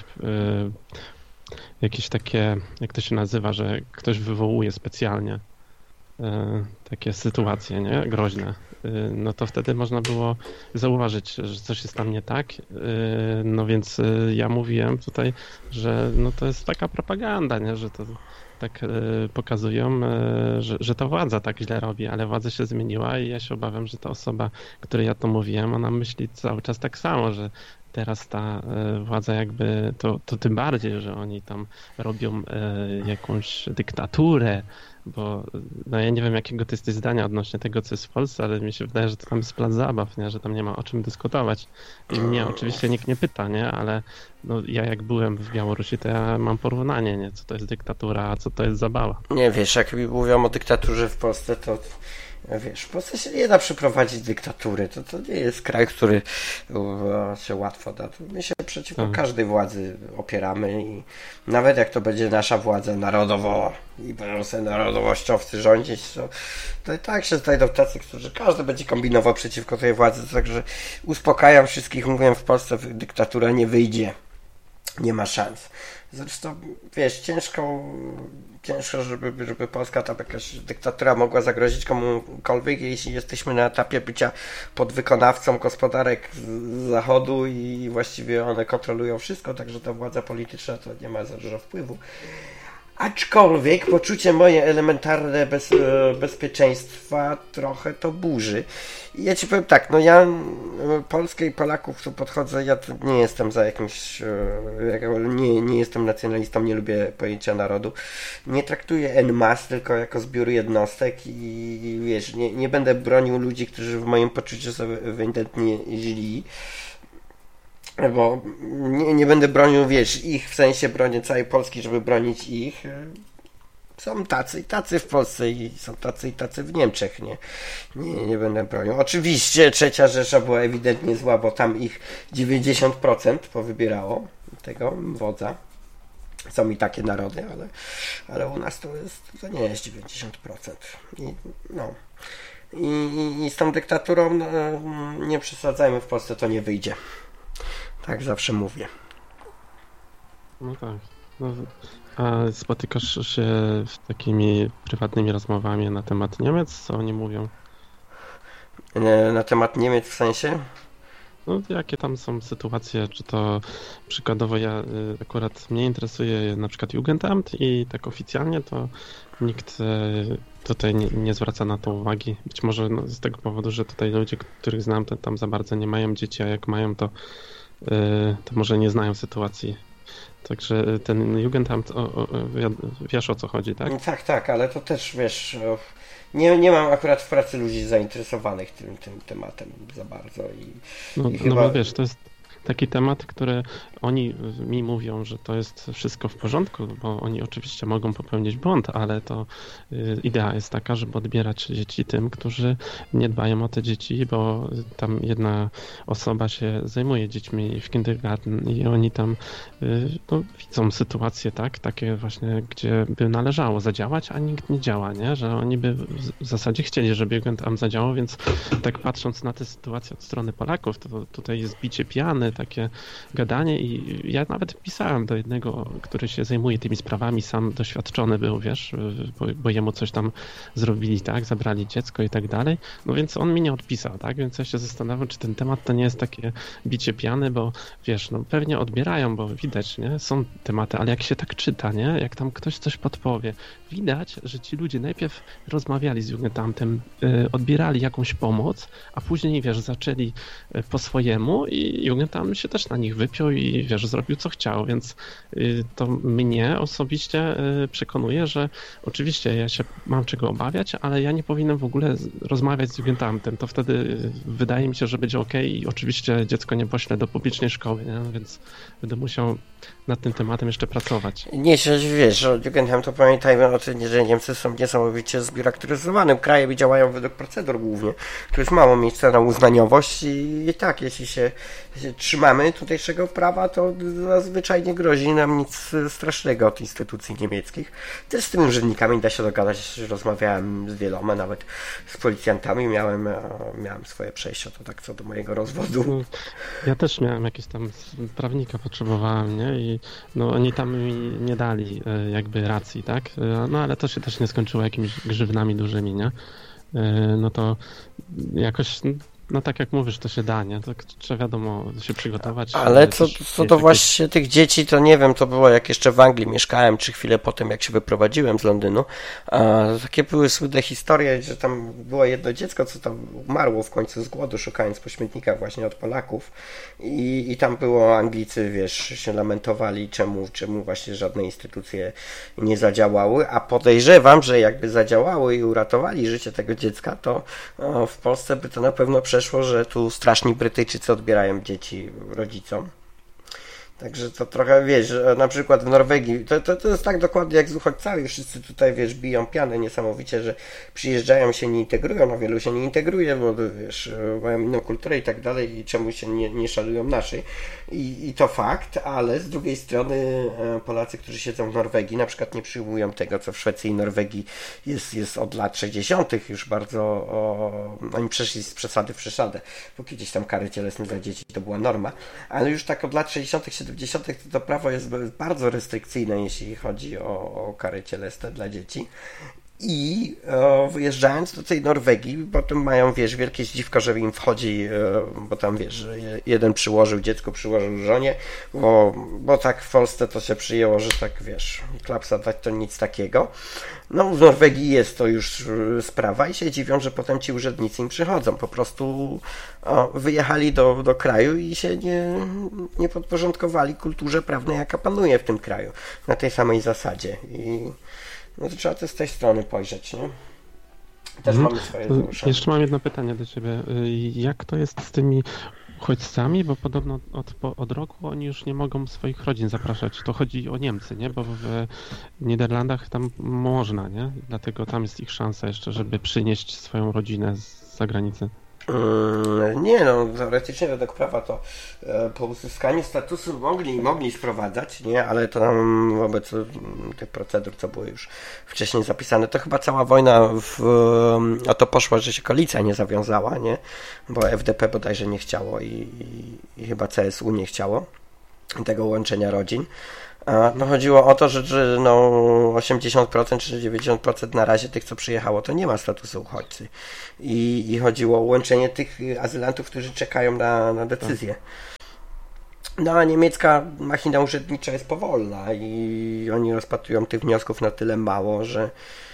jakieś takie, jak to się nazywa, że ktoś wywołuje specjalnie takie sytuacje, nie, groźne. No to wtedy można było zauważyć, że coś jest tam nie tak. No więc ja mówiłem tutaj, że no to jest taka propaganda, nie, że to tak pokazują, że, że to władza tak źle robi, ale władza się zmieniła i ja się obawiam, że ta osoba, której ja to mówiłem, ona myśli cały czas tak samo, że teraz ta władza jakby, to, to tym bardziej, że oni tam robią jakąś dyktaturę, bo no ja nie wiem, jakiego ty jesteś zdania odnośnie tego, co jest w Polsce, ale mi się wydaje, że to tam jest plac zabaw, nie? Że tam nie ma o czym dyskutować. I mnie oczywiście nikt nie pyta, nie? Ale no, ja jak byłem w Białorusi, to ja mam porównanie, nie? Co to jest dyktatura, a co to jest zabawa. Nie, wiesz, jak mówią o dyktaturze w Polsce, to wiesz, w Polsce się nie da przeprowadzić dyktatury. To, to nie jest kraj, który o, się łatwo da. My się przeciwko tak. każdej władzy opieramy i nawet jak to będzie nasza władza narodowa i będą sobie narodowościowcy rządzić, to, to i tak się znajdą tacy, którzy każdy będzie kombinował przeciwko tej władzy. Także uspokajam wszystkich, mówię, w Polsce dyktatura nie wyjdzie. Nie ma szans. Zresztą, wiesz, ciężko, ciężko żeby, żeby Polska, tam jakaś dyktatura mogła zagrozić komukolwiek, jeśli jesteśmy na etapie bycia podwykonawcą gospodarek z Zachodu i właściwie one kontrolują wszystko, także ta władza polityczna to nie ma za dużo wpływu. Aczkolwiek poczucie moje elementarne bez, bezpieczeństwa trochę to burzy. I ja ci powiem tak, no ja Polskę i Polaków tu podchodzę, ja nie jestem za jakimś, nie, nie jestem nacjonalistą, nie lubię pojęcia narodu. Nie traktuję en masse tylko jako zbiór jednostek i wiesz, nie, nie będę bronił ludzi, którzy w moim poczuciu są ewidentnie źli. Bo nie, nie będę bronił, wiesz, ich, w sensie bronię całej Polski, żeby bronić ich. Są tacy i tacy w Polsce i są tacy i tacy w Niemczech, nie, nie, nie będę bronił. Oczywiście trzecia Rzesza była ewidentnie zła, bo tam ich dziewięćdziesiąt procent powybierało tego wodza. Są i takie narody, ale, ale u nas to jest, to nie jest dziewięćdziesiąt procent. I, no. I, i, I z tą dyktaturą no, nie przesadzajmy, w Polsce to nie wyjdzie. Tak zawsze mówię. No tak. No, a spotykasz się z takimi prywatnymi rozmowami na temat Niemiec? Co oni mówią? Na temat Niemiec w sensie? No, jakie tam są sytuacje, czy to przykładowo ja y, akurat mnie interesuje na przykład Jugendamt i tak oficjalnie to nikt y, tutaj nie, nie zwraca na to uwagi. Być może no, z tego powodu, że tutaj ludzie, których znam, to tam za bardzo nie mają dzieci, a jak mają, to, y, to może nie znają sytuacji. Także ten Jugendamt, o, o, wiesz o co chodzi, tak? Tak, tak, ale to też wiesz, nie, nie mam akurat w pracy ludzi zainteresowanych tym, tym tematem za bardzo. I, no, i no chyba... bo wiesz, to jest taki temat, który oni mi mówią, że to jest wszystko w porządku, bo oni oczywiście mogą popełnić błąd, ale to y, idea jest taka, żeby odbierać dzieci tym, którzy nie dbają o te dzieci, bo tam jedna osoba się zajmuje dziećmi w kindergarten i oni tam y, no, widzą sytuacje, tak, takie właśnie, gdzie by należało zadziałać, a nikt nie działa, nie? Że oni by w zasadzie chcieli, żeby tam zadziałał, więc tak patrząc na tę sytuację od strony Polaków, to tutaj jest bicie pijany, takie gadanie i ja nawet pisałem do jednego, który się zajmuje tymi sprawami, sam doświadczony był, wiesz, bo, bo jemu coś tam zrobili, tak, zabrali dziecko i tak dalej, no więc on mi nie odpisał, tak, więc ja się zastanawiam, czy ten temat to nie jest takie bicie piany, bo wiesz, no pewnie odbierają, bo widać, nie, są tematy, ale jak się tak czyta, nie, jak tam ktoś coś podpowie, widać, że ci ludzie najpierw rozmawiali z Jugendamtem, yy, odbierali jakąś pomoc, a później, wiesz, zaczęli yy, po swojemu i Jugendam się też na nich wypiął i wiesz, zrobił co chciał, więc y, to mnie osobiście y, przekonuje, że oczywiście ja się mam czego obawiać, ale ja nie powinienem w ogóle z, rozmawiać z Jugendamtem, to wtedy y, wydaje mi się, że będzie okej i oczywiście dziecko nie poślę do publicznej szkoły, nie? Więc będę musiał nad tym tematem jeszcze pracować. Nie, wiesz, o Jugendamt to pamiętajmy o tym, że Niemcy są niesamowicie zbiurokratyzowanym krajem i działają według procedur głównie. Tu jest mało miejsca na uznaniowość i, i tak, jeśli się, się trzymamy tutejszego prawa, to zazwyczaj nie grozi nam nic strasznego od instytucji niemieckich. Też z tymi urzędnikami da się dogadać, rozmawiałem z wieloma, nawet z policjantami miałem, miałem swoje przejścia, to tak co do mojego rozwodu. No, ja też miałem jakieś tam prawnika potrzebowałem, nie? I no oni tam mi nie dali jakby racji, tak? No ale to się też nie skończyło jakimiś grzywnami dużymi, nie? No to jakoś, no tak jak mówisz, to się da, nie? To trzeba wiadomo się przygotować. Ale co, co do właśnie tych dzieci, to nie wiem, to było jak jeszcze w Anglii mieszkałem, czy chwilę potem jak się wyprowadziłem z Londynu. A takie były słynne historie, że tam było jedno dziecko, co tam umarło w końcu z głodu, szukając po śmietnikach właśnie od Polaków. I, i tam było, Anglicy, wiesz, się lamentowali, czemu, czemu właśnie żadne instytucje nie zadziałały, a podejrzewam, że jakby zadziałały i uratowali życie tego dziecka, to o, w Polsce by to na pewno przeszło. Przeszło, że tu straszni Brytyjczycy odbierają dzieci rodzicom. Także to trochę, wiesz, na przykład w Norwegii, to, to, to jest tak dokładnie jak z uchodźcami, wszyscy tutaj, wiesz, biją pianę niesamowicie, że przyjeżdżają, się nie integrują, no wielu się nie integruje, bo, wiesz, mają inną kulturę i tak dalej i czemu się nie, nie szalują naszej. I, I to fakt, ale z drugiej strony Polacy, którzy siedzą w Norwegii, na przykład nie przyjmują tego, co w Szwecji i Norwegii jest, jest od lat sześćdziesiątych już bardzo, o, oni przeszli z przesady w przesadę, bo kiedyś tam kary cielesne dla dzieci to była norma, ale już tak od lat sześćdziesiątych siedemdziesiątych to, to prawo jest bardzo restrykcyjne, jeśli chodzi o, o kary cielesne dla dzieci. I e, wyjeżdżając do tej Norwegii, potem mają, wiesz, wielkie zdziwko, że im wchodzi, e, bo tam, wiesz, jeden przyłożył, dziecko przyłożył żonie, bo, bo tak w Polsce to się przyjęło, że tak, wiesz, klapsa dać to nic takiego. No w Norwegii jest to już sprawa i się dziwią, że potem ci urzędnicy im przychodzą. Po prostu o, wyjechali do, do kraju i się nie, nie podporządkowali kulturze prawnej, jaka panuje w tym kraju. Na tej samej zasadzie. I no to trzeba też z tej strony pojrzeć, nie? Też mhm. mamy swoje zgłoszenia. Jeszcze mam jedno pytanie do ciebie. Jak to jest z tymi uchodźcami, bo podobno od, od roku oni już nie mogą swoich rodzin zapraszać. To chodzi o Niemcy, nie? Bo w Niderlandach tam można, nie? Dlatego tam jest ich szansa jeszcze, żeby przynieść swoją rodzinę z zagranicy. Nie no, teoretycznie według prawa to e, po uzyskaniu statusu mogli, mogli sprowadzać, nie, ale to nam wobec tych procedur, co były już wcześniej zapisane, to chyba cała wojna w, o to poszła, że się koalicja nie zawiązała, nie, bo F D P bodajże nie chciało i, i, i chyba C S U nie chciało tego łączenia rodzin. No chodziło o to, że, że no osiemdziesiąt procent czy dziewięćdziesiąt procent na razie tych, co przyjechało, to nie ma statusu uchodźcy. I, i chodziło o łączenie tych azylantów, którzy czekają na, na decyzję. No a niemiecka machina urzędnicza jest powolna i oni rozpatrują tych wniosków na tyle mało, że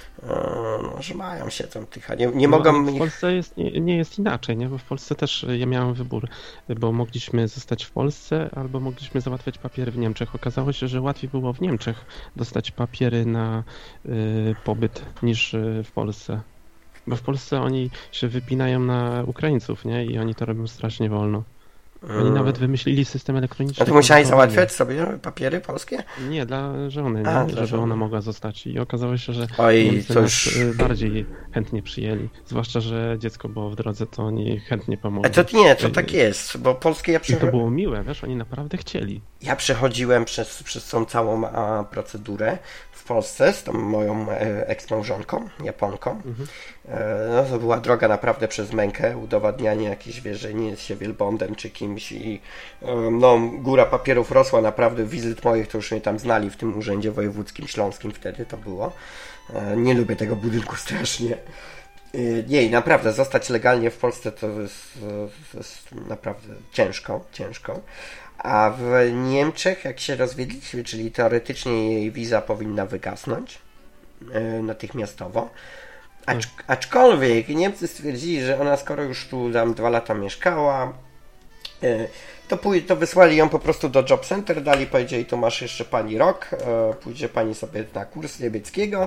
no, że mają się tam tych, a nie, nie no, mogą... W Polsce jest, nie, nie jest inaczej, nie? Bo w Polsce też ja miałem wybór, bo mogliśmy zostać w Polsce albo mogliśmy załatwiać papiery w Niemczech. Okazało się, że łatwiej było w Niemczech dostać papiery na y, pobyt niż y, w Polsce. Bo w Polsce oni się wypinają na Ukraińców, nie? I oni to robią strasznie wolno. Oni nawet wymyślili system elektroniczny. A ty musiałeś załatwiać sobie papiery polskie? Nie, dla żony, nie? A, żeby żony. ona mogła zostać. I okazało się, że Oj, Niemcy to nas już... bardziej chętnie przyjęli. Zwłaszcza, że dziecko było w drodze, to oni chętnie pomogli. A to nie, to tak jest, bo polskie ja I to przechodziłem... było miłe, wiesz, oni naprawdę chcieli. Ja przechodziłem przez, przez tą całą a, procedurę w Polsce z tą moją e, eksmałżonką, Japonką. Mhm. E, no to była droga naprawdę przez mękę, udowadnianie jakieś, wiesz, że nie jest się wielbłądem czy kimś i e, no góra papierów rosła naprawdę, wizyt moich to już mnie tam znali w tym urzędzie wojewódzkim śląskim wtedy to było. E, nie lubię tego budynku strasznie. Nie, naprawdę, zostać legalnie w Polsce to jest, to jest naprawdę ciężko, ciężko. A w Niemczech, jak się rozwiedliśmy, czyli teoretycznie jej wiza powinna wygasnąć yy, natychmiastowo. Acz, aczkolwiek Niemcy stwierdzili, że ona skoro już tu tam dwa lata mieszkała, yy, to, pój- to wysłali ją po prostu do Job Center, dali, powiedzieli, tu masz jeszcze pani rok, e, pójdzie pani sobie na kurs niemieckiego,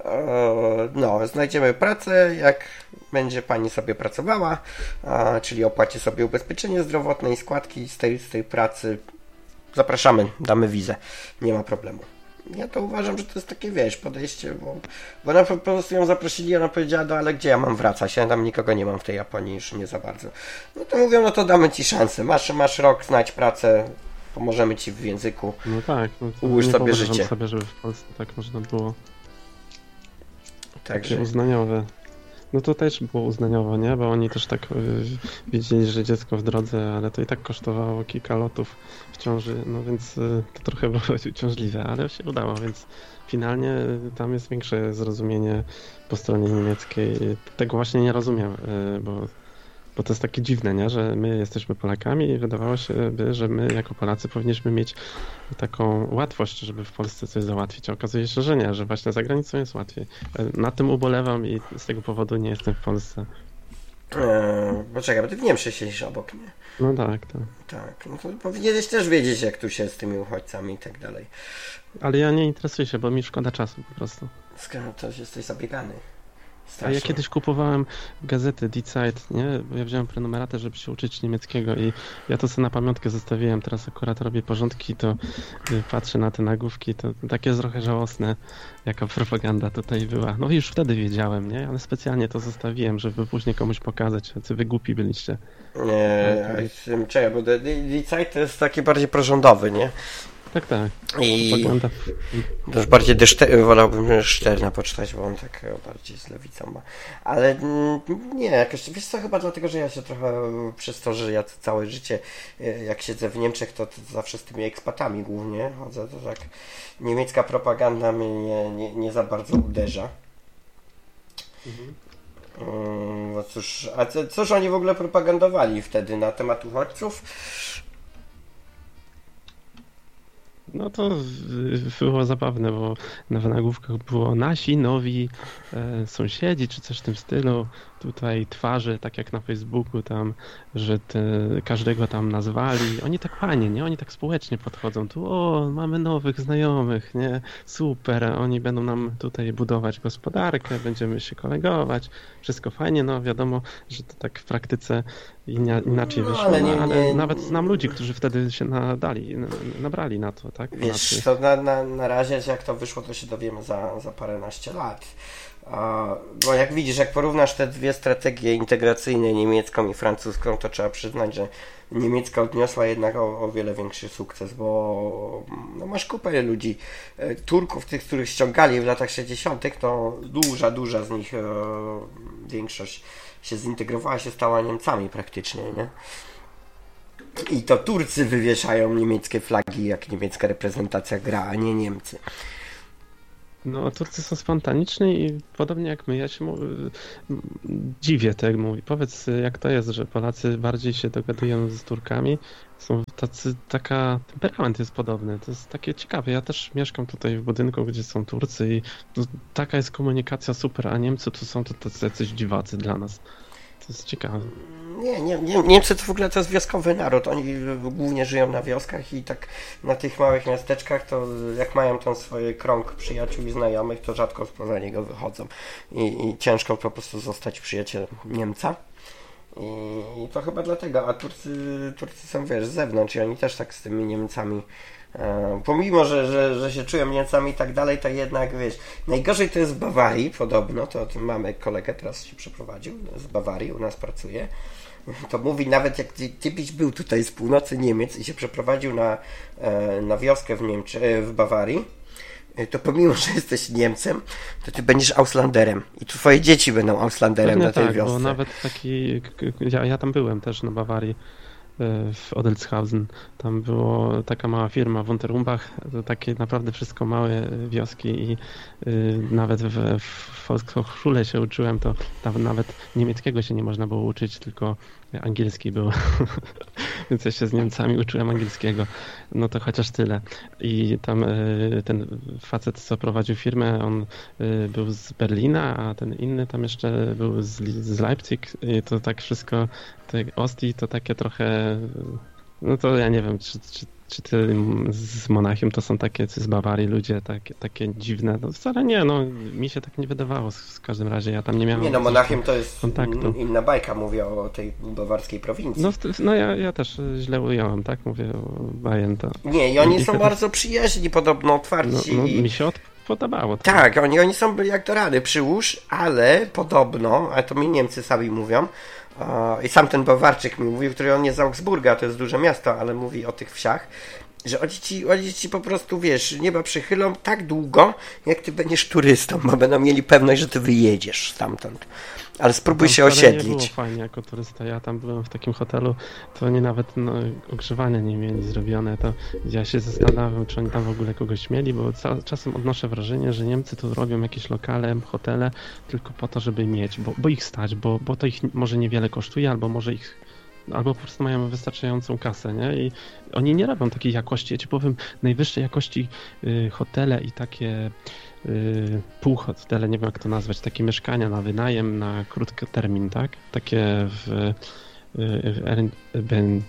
e, no, znajdziemy pracę, jak będzie pani sobie pracowała, e, czyli opłaci sobie ubezpieczenie zdrowotne i składki z tej, z tej pracy, zapraszamy, damy wizę, nie ma problemu. Ja to uważam, że to jest takie, wiesz, podejście, bo, bo na po prostu ją zaprosili, ona powiedziała, no ale gdzie ja mam wracać, ja tam nikogo nie mam w tej Japonii już nie za bardzo. No to mówią, no to damy ci szansę, masz, masz rok, znajdź pracę, pomożemy ci w języku, no tak, no to ułóż nie sobie życie. sobie, żeby w Polsce tak można było. Także... Takie uznaniowe. No to też było uznaniowo, nie? Bo oni też tak yy, wiedzieli, że dziecko w drodze, ale to i tak kosztowało kilka lotów w ciąży, no więc yy, to trochę było uciążliwe, ale się udało, więc finalnie yy, tam jest większe zrozumienie po stronie niemieckiej. Tego właśnie nie rozumiem, yy, bo, bo to jest takie dziwne, nie? Że my jesteśmy Polakami i wydawało się, by, że my jako Polacy powinniśmy mieć taką łatwość, żeby w Polsce coś załatwić. A okazuje się, że nie, że właśnie za granicą jest łatwiej. Na tym ubolewam i z tego powodu nie jestem w Polsce. Eee, poczekaj, bo ty w Niemczech siedzisz obok, nie? No tak, tak. Tak, no to powinieneś też wiedzieć, jak tu się z tymi uchodźcami i tak dalej. Ale ja nie interesuję się, bo mi szkoda czasu po prostu. Skoro to jesteś zabiegany. A ja kiedyś kupowałem gazety Die Zeit, nie? Bo ja wziąłem prenumeratę, żeby się uczyć niemieckiego i ja to sobie na pamiątkę zostawiłem. Teraz akurat robię porządki, to patrzę na te nagłówki, to takie jest trochę żałosne, jaka propaganda tutaj była. No już wtedy wiedziałem, nie? Ale specjalnie to zostawiłem, żeby później komuś pokazać, jacy wy głupi byliście. Nie, czekaj, bo Die Zeit to jest taki bardziej prorządowy, nie? Tak, tak. I to już bardziej dyszter, wolałbym Szterna poczytać, bo on tak bardziej z lewicą ma. Ale nie, jakoś, wiesz co, chyba dlatego, że ja się trochę przez to, że ja całe życie, jak siedzę w Niemczech, to, to zawsze z tymi ekspatami głównie chodzę, to tak niemiecka propaganda mnie nie, nie, nie za bardzo uderza. Mhm. No cóż, a co, cóż oni w ogóle propagandowali wtedy na temat uchodźców? No to było zabawne, bo na nagłówkach było nasi nowi e, sąsiedzi, czy coś w tym stylu. Tutaj twarze, tak jak na Facebooku tam, że te, każdego tam nazwali. Oni tak fajnie, nie? Oni tak społecznie podchodzą. Tu, o, mamy nowych znajomych, nie? Super, oni będą nam tutaj budować gospodarkę, będziemy się kolegować. Wszystko fajnie, no wiadomo, że to tak w praktyce Inia, inaczej No, wyszło, ale ale, nie- ale nie- nawet znam ludzi, którzy wtedy się nadali, na- nabrali na to, tak? Wiesz, Znaczy, to na, na, na razie jak to wyszło, to się dowiemy za, za paręnaście lat. A, bo jak widzisz, jak porównasz te dwie strategie integracyjne, niemiecką i francuską, to trzeba przyznać, że niemiecka odniosła jednak o, o wiele większy sukces, bo no, masz kupę ludzi, e, Turków, tych, których ściągali w latach sześćdziesiątych, to duża, duża z nich, e, większość się zintegrowała, się stała Niemcami praktycznie, nie? I to Turcy wywieszają niemieckie flagi, jak niemiecka reprezentacja gra, a nie Niemcy. no, Turcy są spontaniczni i podobnie jak my. Ja się mu... dziwię tego mówi. Powiedz, jak to jest, że Polacy bardziej się dogadują z Turkami. Są tacy, taka, temperament jest podobny. To jest takie ciekawe. Ja też mieszkam tutaj w budynku, gdzie są Turcy i to, taka jest komunikacja super, a Niemcy tu są to tacy jacyś dziwacy dla nas. To jest ciekawe. Nie, nie, nie, Niemcy to w ogóle to jest wioskowy naród. Oni głównie żyją na wioskach i tak na tych małych miasteczkach, to jak mają tam swój krąg przyjaciół i znajomych, to rzadko spoza niego wychodzą. I, i ciężko po prostu zostać przyjacielem Niemca. I, I to chyba dlatego, a Turcy, Turcy są, wiesz, z zewnątrz i oni też tak z tymi Niemcami, e, pomimo, że, że, że się czują Niemcami i tak dalej, to jednak, wiesz, najgorzej to jest w Bawarii, podobno, to, to mamy kolegę, teraz się przeprowadził z Bawarii, u nas pracuje, to mówi, nawet jak ty, ty byś był tutaj z północy Niemiec i się przeprowadził na, e, na wioskę w Niemczy, w Bawarii, to pomimo, że jesteś Niemcem, to ty będziesz Auslanderem i twoje dzieci będą Auslanderem Pewnie na tej tak, wiosce. bo nawet taki, ja, ja tam byłem też na Bawarii, w Odelshausen. Tam była taka mała firma w Unterumbach, to takie naprawdę wszystko małe wioski i y, nawet w, w Volkshochschule się uczyłem, to tam nawet niemieckiego się nie można było uczyć, tylko angielski był. Więc ja się z Niemcami uczyłem angielskiego. No to chociaż tyle. I tam y, ten facet, co prowadził firmę, on y, był z Berlina, a ten inny tam jeszcze był z, z Leipzig i to tak wszystko, te Ostii to takie trochę, no to ja nie wiem, czy, czy, czy ty z Monachium to są takie, czy z Bawarii ludzie takie, takie dziwne, no wcale nie, no mi się tak nie wydawało w każdym razie, ja tam nie miałem Nie no, Monachium to jest kontaktu. Inna bajka, mówię o tej bawarskiej prowincji. No, no ja, ja też źle ująłem, tak, mówię o Bayern to. Nie, i oni I są to... bardzo przyjaźni, podobno otwarci. No, no mi się od... podobało. To. Tak, oni, oni są byli jak do rady, przyłóż, ale podobno, a to mi Niemcy sami mówią, Uh, i sam ten Bawarczyk mi mówił, który on jest z Augsburga, to jest duże miasto, ale mówi o tych wsiach, że oni ci, oni ci po prostu, wiesz, nieba przychylą tak długo, jak ty będziesz turystą, bo będą mieli pewność, że ty wyjedziesz stamtąd. Ale spróbuj tam się nie osiedlić. było fajnie jako turysta. Ja tam byłem w takim hotelu, to oni nawet no, ogrzewania nie mieli zrobione. To ja się zastanawiam, czy oni tam w ogóle kogoś mieli, bo ca- czasem odnoszę wrażenie, że Niemcy tu robią jakieś lokale, hotele tylko po to, żeby mieć, bo, bo ich stać, bo, bo to ich może niewiele kosztuje, albo może ich albo po prostu mają wystarczającą kasę, nie? I oni nie robią takiej jakości, ja ci powiem, najwyższej jakości y, hotele i takie y, półhotele, nie wiem jak to nazwać, takie mieszkania na wynajem na krótki termin, tak? Takie w, y, w Airbnb,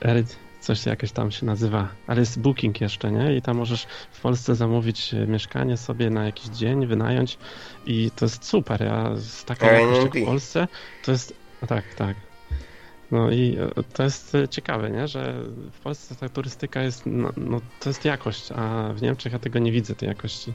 coś jakieś tam się nazywa, ale jest booking jeszcze, nie? I tam możesz w Polsce zamówić mieszkanie sobie na jakiś dzień, wynająć i to jest super, ja z taką jakością w Polsce, to jest, tak, tak. No i to jest ciekawe, nie? Że w Polsce ta turystyka jest, no, no to jest jakość, a w Niemczech ja tego nie widzę, tej jakości.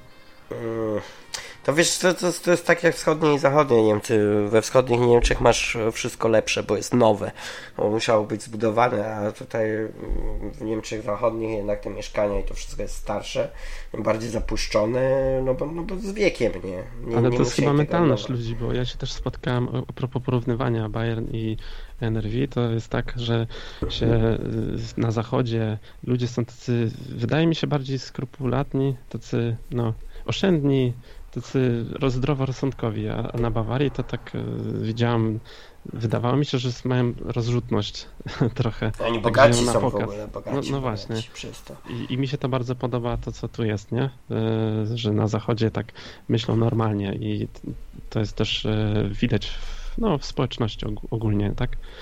To wiesz, to, to, to jest tak jak wschodnie i zachodnie Niemcy. We wschodnich Niemczech masz wszystko lepsze, bo jest nowe. Bo musiało być zbudowane, a tutaj w Niemczech zachodnich jednak te mieszkania i to wszystko jest starsze, bardziej zapuszczone, no bo, no bo z wiekiem, nie? nie Ale nie to jest chyba mentalność nowe. ludzi, bo ja się też spotkałem, a propos porównywania Bayern i N R W, to jest tak, że się na zachodzie ludzie są tacy, wydaje mi się, bardziej skrupulatni, tacy, no, oszczędni, tacy zdroworozsądkowi, a na Bawarii to tak y, widziałem, wydawało mi się, że mają rozrzutność trochę. Oni tak bogaci na są pokaz. w ogóle, bogaci, no, no bogaci właśnie. przez to. I, I mi się to bardzo podoba, to co tu jest, nie? Y, że na zachodzie tak myślą normalnie i to jest też y, widać w, no, w społeczności og- ogólnie, tak?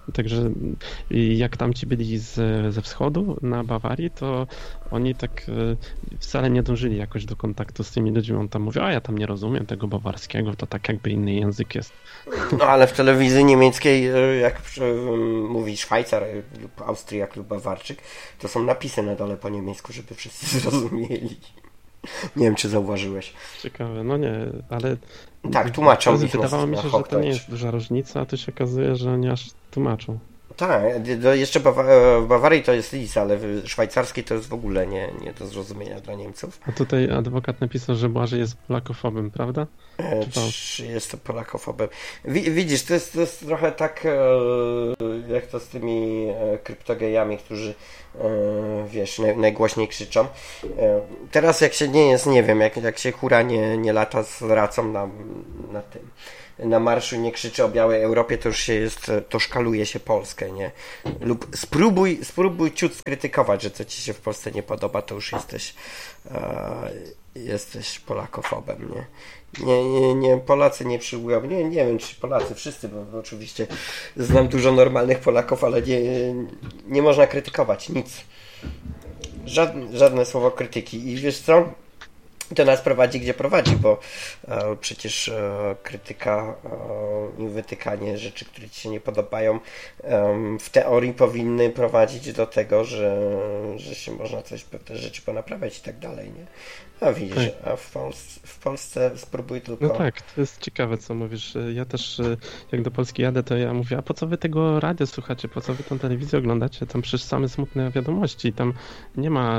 Także jak tamci byli z, ze wschodu na Bawarii, to oni tak wcale nie dążyli jakoś do kontaktu z tymi ludźmi. On tam mówił, a ja tam nie rozumiem tego bawarskiego, to tak jakby inny język jest. No ale w telewizji niemieckiej, jak mówi Szwajcar lub Austriak lub Bawarczyk, to są napisy na dole po niemiecku, żeby wszyscy zrozumieli. Nie wiem, czy zauważyłeś. Ciekawe, no nie, ale... Tak, tłumaczą ich wydawało mi się, na że to nie jest duża różnica, a tu się okazuje, że oni aż tłumaczą. Tak, jeszcze Bawa- w Bawarii to jest lis, ale w szwajcarskiej to jest w ogóle nie, nie do zrozumienia dla Niemców. A tutaj adwokat napisał, że Błażej jest polakofobem, prawda? E, czy, czy jest to polakofobem? Widzisz, to jest, to jest trochę tak e, jak to z tymi e, kryptogejami, którzy e, wiesz, naj, najgłośniej krzyczą. E, teraz jak się nie jest, nie wiem, jak, jak się hura nie, nie lata z racą na, na tym na marszu, nie krzyczy o białej Europie, to już się jest, to szkaluje się Polskę, nie? Lub spróbuj, spróbuj ciut skrytykować, że co ci się w Polsce nie podoba, to już jesteś e, jesteś polakofobem, nie? Nie, nie, nie, Polacy nie przyjmują, nie, nie wiem, czy Polacy, wszyscy, bo oczywiście znam dużo normalnych Polaków, ale nie, nie można krytykować, nic. Żadne, żadne słowo krytyki. I wiesz co? To nas prowadzi, gdzie prowadzi, bo e, przecież e, krytyka e, i wytykanie rzeczy, które ci się nie podobają, e, w teorii powinny prowadzić do tego, że, że się można coś, pewne rzeczy ponaprawiać i tak dalej, nie? A widzisz, tak. A w Polsce, w Polsce spróbuj tylko... No tak, to jest ciekawe, co mówisz. Ja też, jak do Polski jadę, to ja mówię, a po co wy tego radia słuchacie, po co wy tą telewizję oglądacie? Tam przecież same smutne wiadomości, tam nie ma...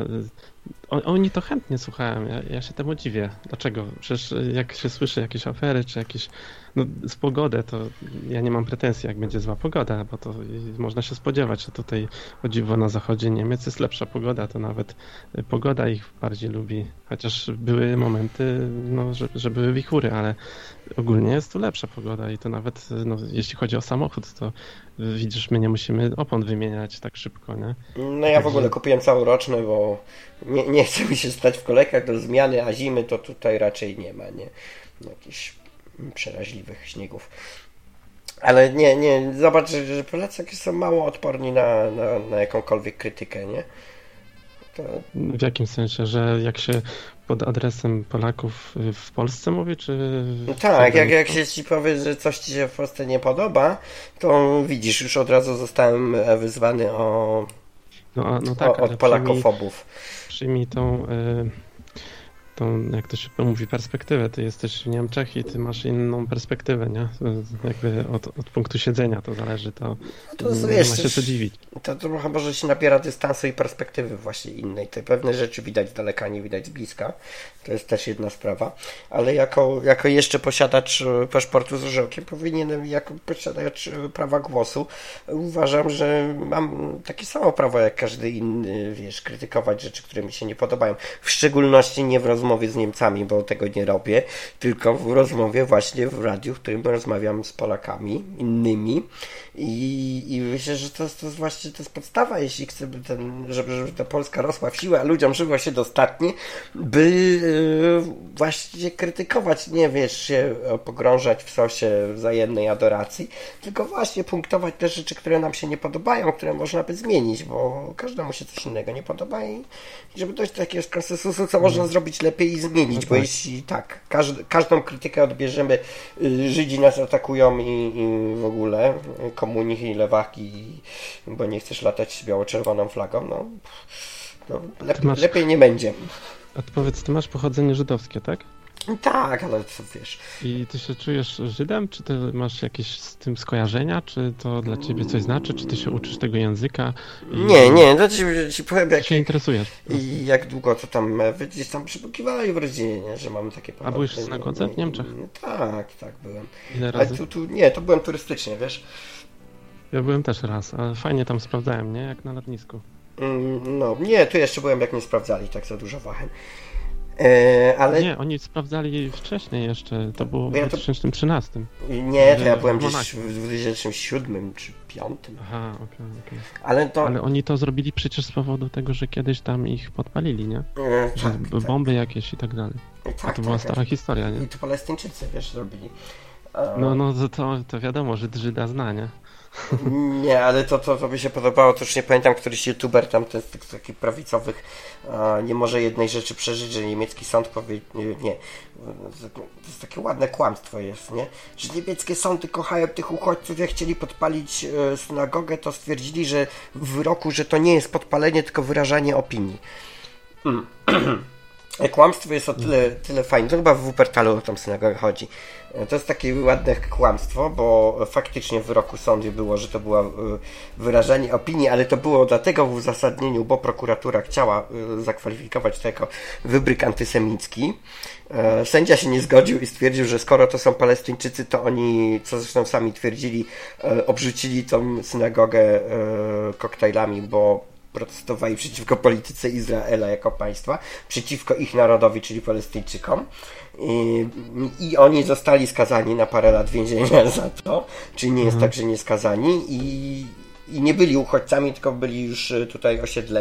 Oni to chętnie słuchają, ja, ja się temu dziwię. Dlaczego? Przecież jak się słyszy jakieś afery, czy jakieś... No z pogodę, to ja nie mam pretensji, jak będzie zła pogoda, bo to można się spodziewać, że tutaj o dziwo na zachodzie Niemiec jest lepsza pogoda, to nawet pogoda ich bardziej lubi, chociaż były momenty, no, że, że były wichury, ale ogólnie jest tu lepsza pogoda i to nawet, no, jeśli chodzi o samochód, to widzisz, my nie musimy opon wymieniać tak szybko, nie? No ja w ogóle kupiłem całoroczne, bo nie, nie chcę mi się stać w kolejkach do zmiany, a zimy to tutaj raczej nie ma, nie? Jakichś przeraźliwych śniegów. Ale nie, nie, zobacz, że Polacy jakieś są mało odporni na, na, na jakąkolwiek krytykę, nie? To... W jakim sensie, że jak się pod adresem Polaków w Polsce mówi, czy... No tak, jak, jak się ci powie, że coś ci się w Polsce nie podoba, to widzisz, już od razu zostałem wyzwany o... No, no tak, o, od polakofobów. Przyjmij, przyjmij tą... Y... tą, jak to się mówi, perspektywę. Ty jesteś w Niemczech i ty masz inną perspektywę, nie? Jakby od, od punktu siedzenia to zależy, to, to nie wiesz, ma się co dziwić. To trochę może się nabiera dystansu i perspektywy właśnie innej. Te pewne rzeczy widać z daleka, nie widać z bliska. To jest też jedna sprawa. Ale jako, jako jeszcze posiadacz paszportu z orzełkiem powinienem, jako posiadacz prawa głosu, uważam, że mam takie samo prawo jak każdy inny, wiesz, krytykować rzeczy, które mi się nie podobają. W szczególności nie w rozmowie z Niemcami, bo tego nie robię, tylko w rozmowie właśnie w radiu, w którym rozmawiam z Polakami innymi i, i myślę, że to, to jest właśnie to jest podstawa, jeśli chcemy, ten, żeby, żeby ta Polska rosła w siłę, a ludziom żyło się dostatnie, by yy, właśnie krytykować, nie wiesz, się pogrążać w sosie wzajemnej adoracji, tylko właśnie punktować te rzeczy, które nam się nie podobają, które można by zmienić, bo każdemu się coś innego nie podoba i, i żeby dojść do jakiegoś konsensusu, co można zrobić lepiej i zmienić, no tak. Bo jeśli tak, każd, każdą krytykę odbierzemy, y, Żydzi nas atakują i, i w ogóle komuniki i lewaki, bo nie chcesz latać z biało-czerwoną flagą, no, no lep, masz, lepiej nie będzie. A ty powiedz, ty masz pochodzenie żydowskie, tak? Tak, ale co wiesz. I ty się czujesz Żydem? Czy ty masz jakieś z tym skojarzenia? Czy to dla ciebie coś znaczy? Czy ty się uczysz tego języka? I... Nie, nie, to ci, ci powiem, jak się interesujesz. I jak długo to tam, gdzieś tam przypukiwali w rodzinie, nie, że mamy takie pochodzenie. A byłeś w synagodze w Niemczech? Tak, tak, byłem. Ile razy? Ale tu, tu, nie, to byłem turystycznie, wiesz. Ja byłem też raz, ale fajnie tam sprawdzałem, nie? Jak na lotnisku. Mm, no, nie, tu jeszcze byłem, jak nie sprawdzali tak za dużo wahen. E, ale... Nie, oni sprawdzali wcześniej jeszcze, to było w ja dwa tysiące trzynastym. Nie, to ja byłem gdzieś w dwa tysiące siódmym czy dwa tysiące piątym. Aha, okej, okay, okej. Okay. Ale to... Ale oni to zrobili przecież z powodu tego, że kiedyś tam ich podpalili, nie? E, że tak, bomby tak. jakieś i tak dalej. Tak, A to tak, była tak, stara historia, nie? I to Palestyńczycy, wiesz, zrobili. No, no to, to wiadomo, że Żyda zna, nie? Nie, ale to, to, to by się podobało, to już nie pamiętam, któryś youtuber tam to jest tych takich prawicowych a, nie może jednej rzeczy przeżyć, że niemiecki sąd powie... Nie, nie, to jest takie ładne kłamstwo jest, nie? Że niemieckie sądy kochają tych uchodźców, jak chcieli podpalić e, synagogę, to stwierdzili, że w wyroku, że to nie jest podpalenie, tylko wyrażanie opinii. Mm. Kłamstwo jest o tyle, tyle fajne, to chyba w Wuppertalu o tą synagogę chodzi. To jest takie ładne kłamstwo, bo faktycznie w wyroku sądu było, że to było wyrażanie opinii, ale to było dlatego w uzasadnieniu, bo prokuratura chciała zakwalifikować to jako wybryk antysemicki. Sędzia się nie zgodził i stwierdził, że skoro to są Palestyńczycy, to oni, co zresztą sami twierdzili, obrzucili tą synagogę koktajlami, bo protestowali przeciwko polityce Izraela jako państwa, przeciwko ich narodowi, czyli Palestyńczykom. I, i oni zostali skazani na parę lat więzienia za to, czyli nie jest mhm. tak, że nie skazani i, i nie byli uchodźcami, tylko byli już tutaj osiedleni.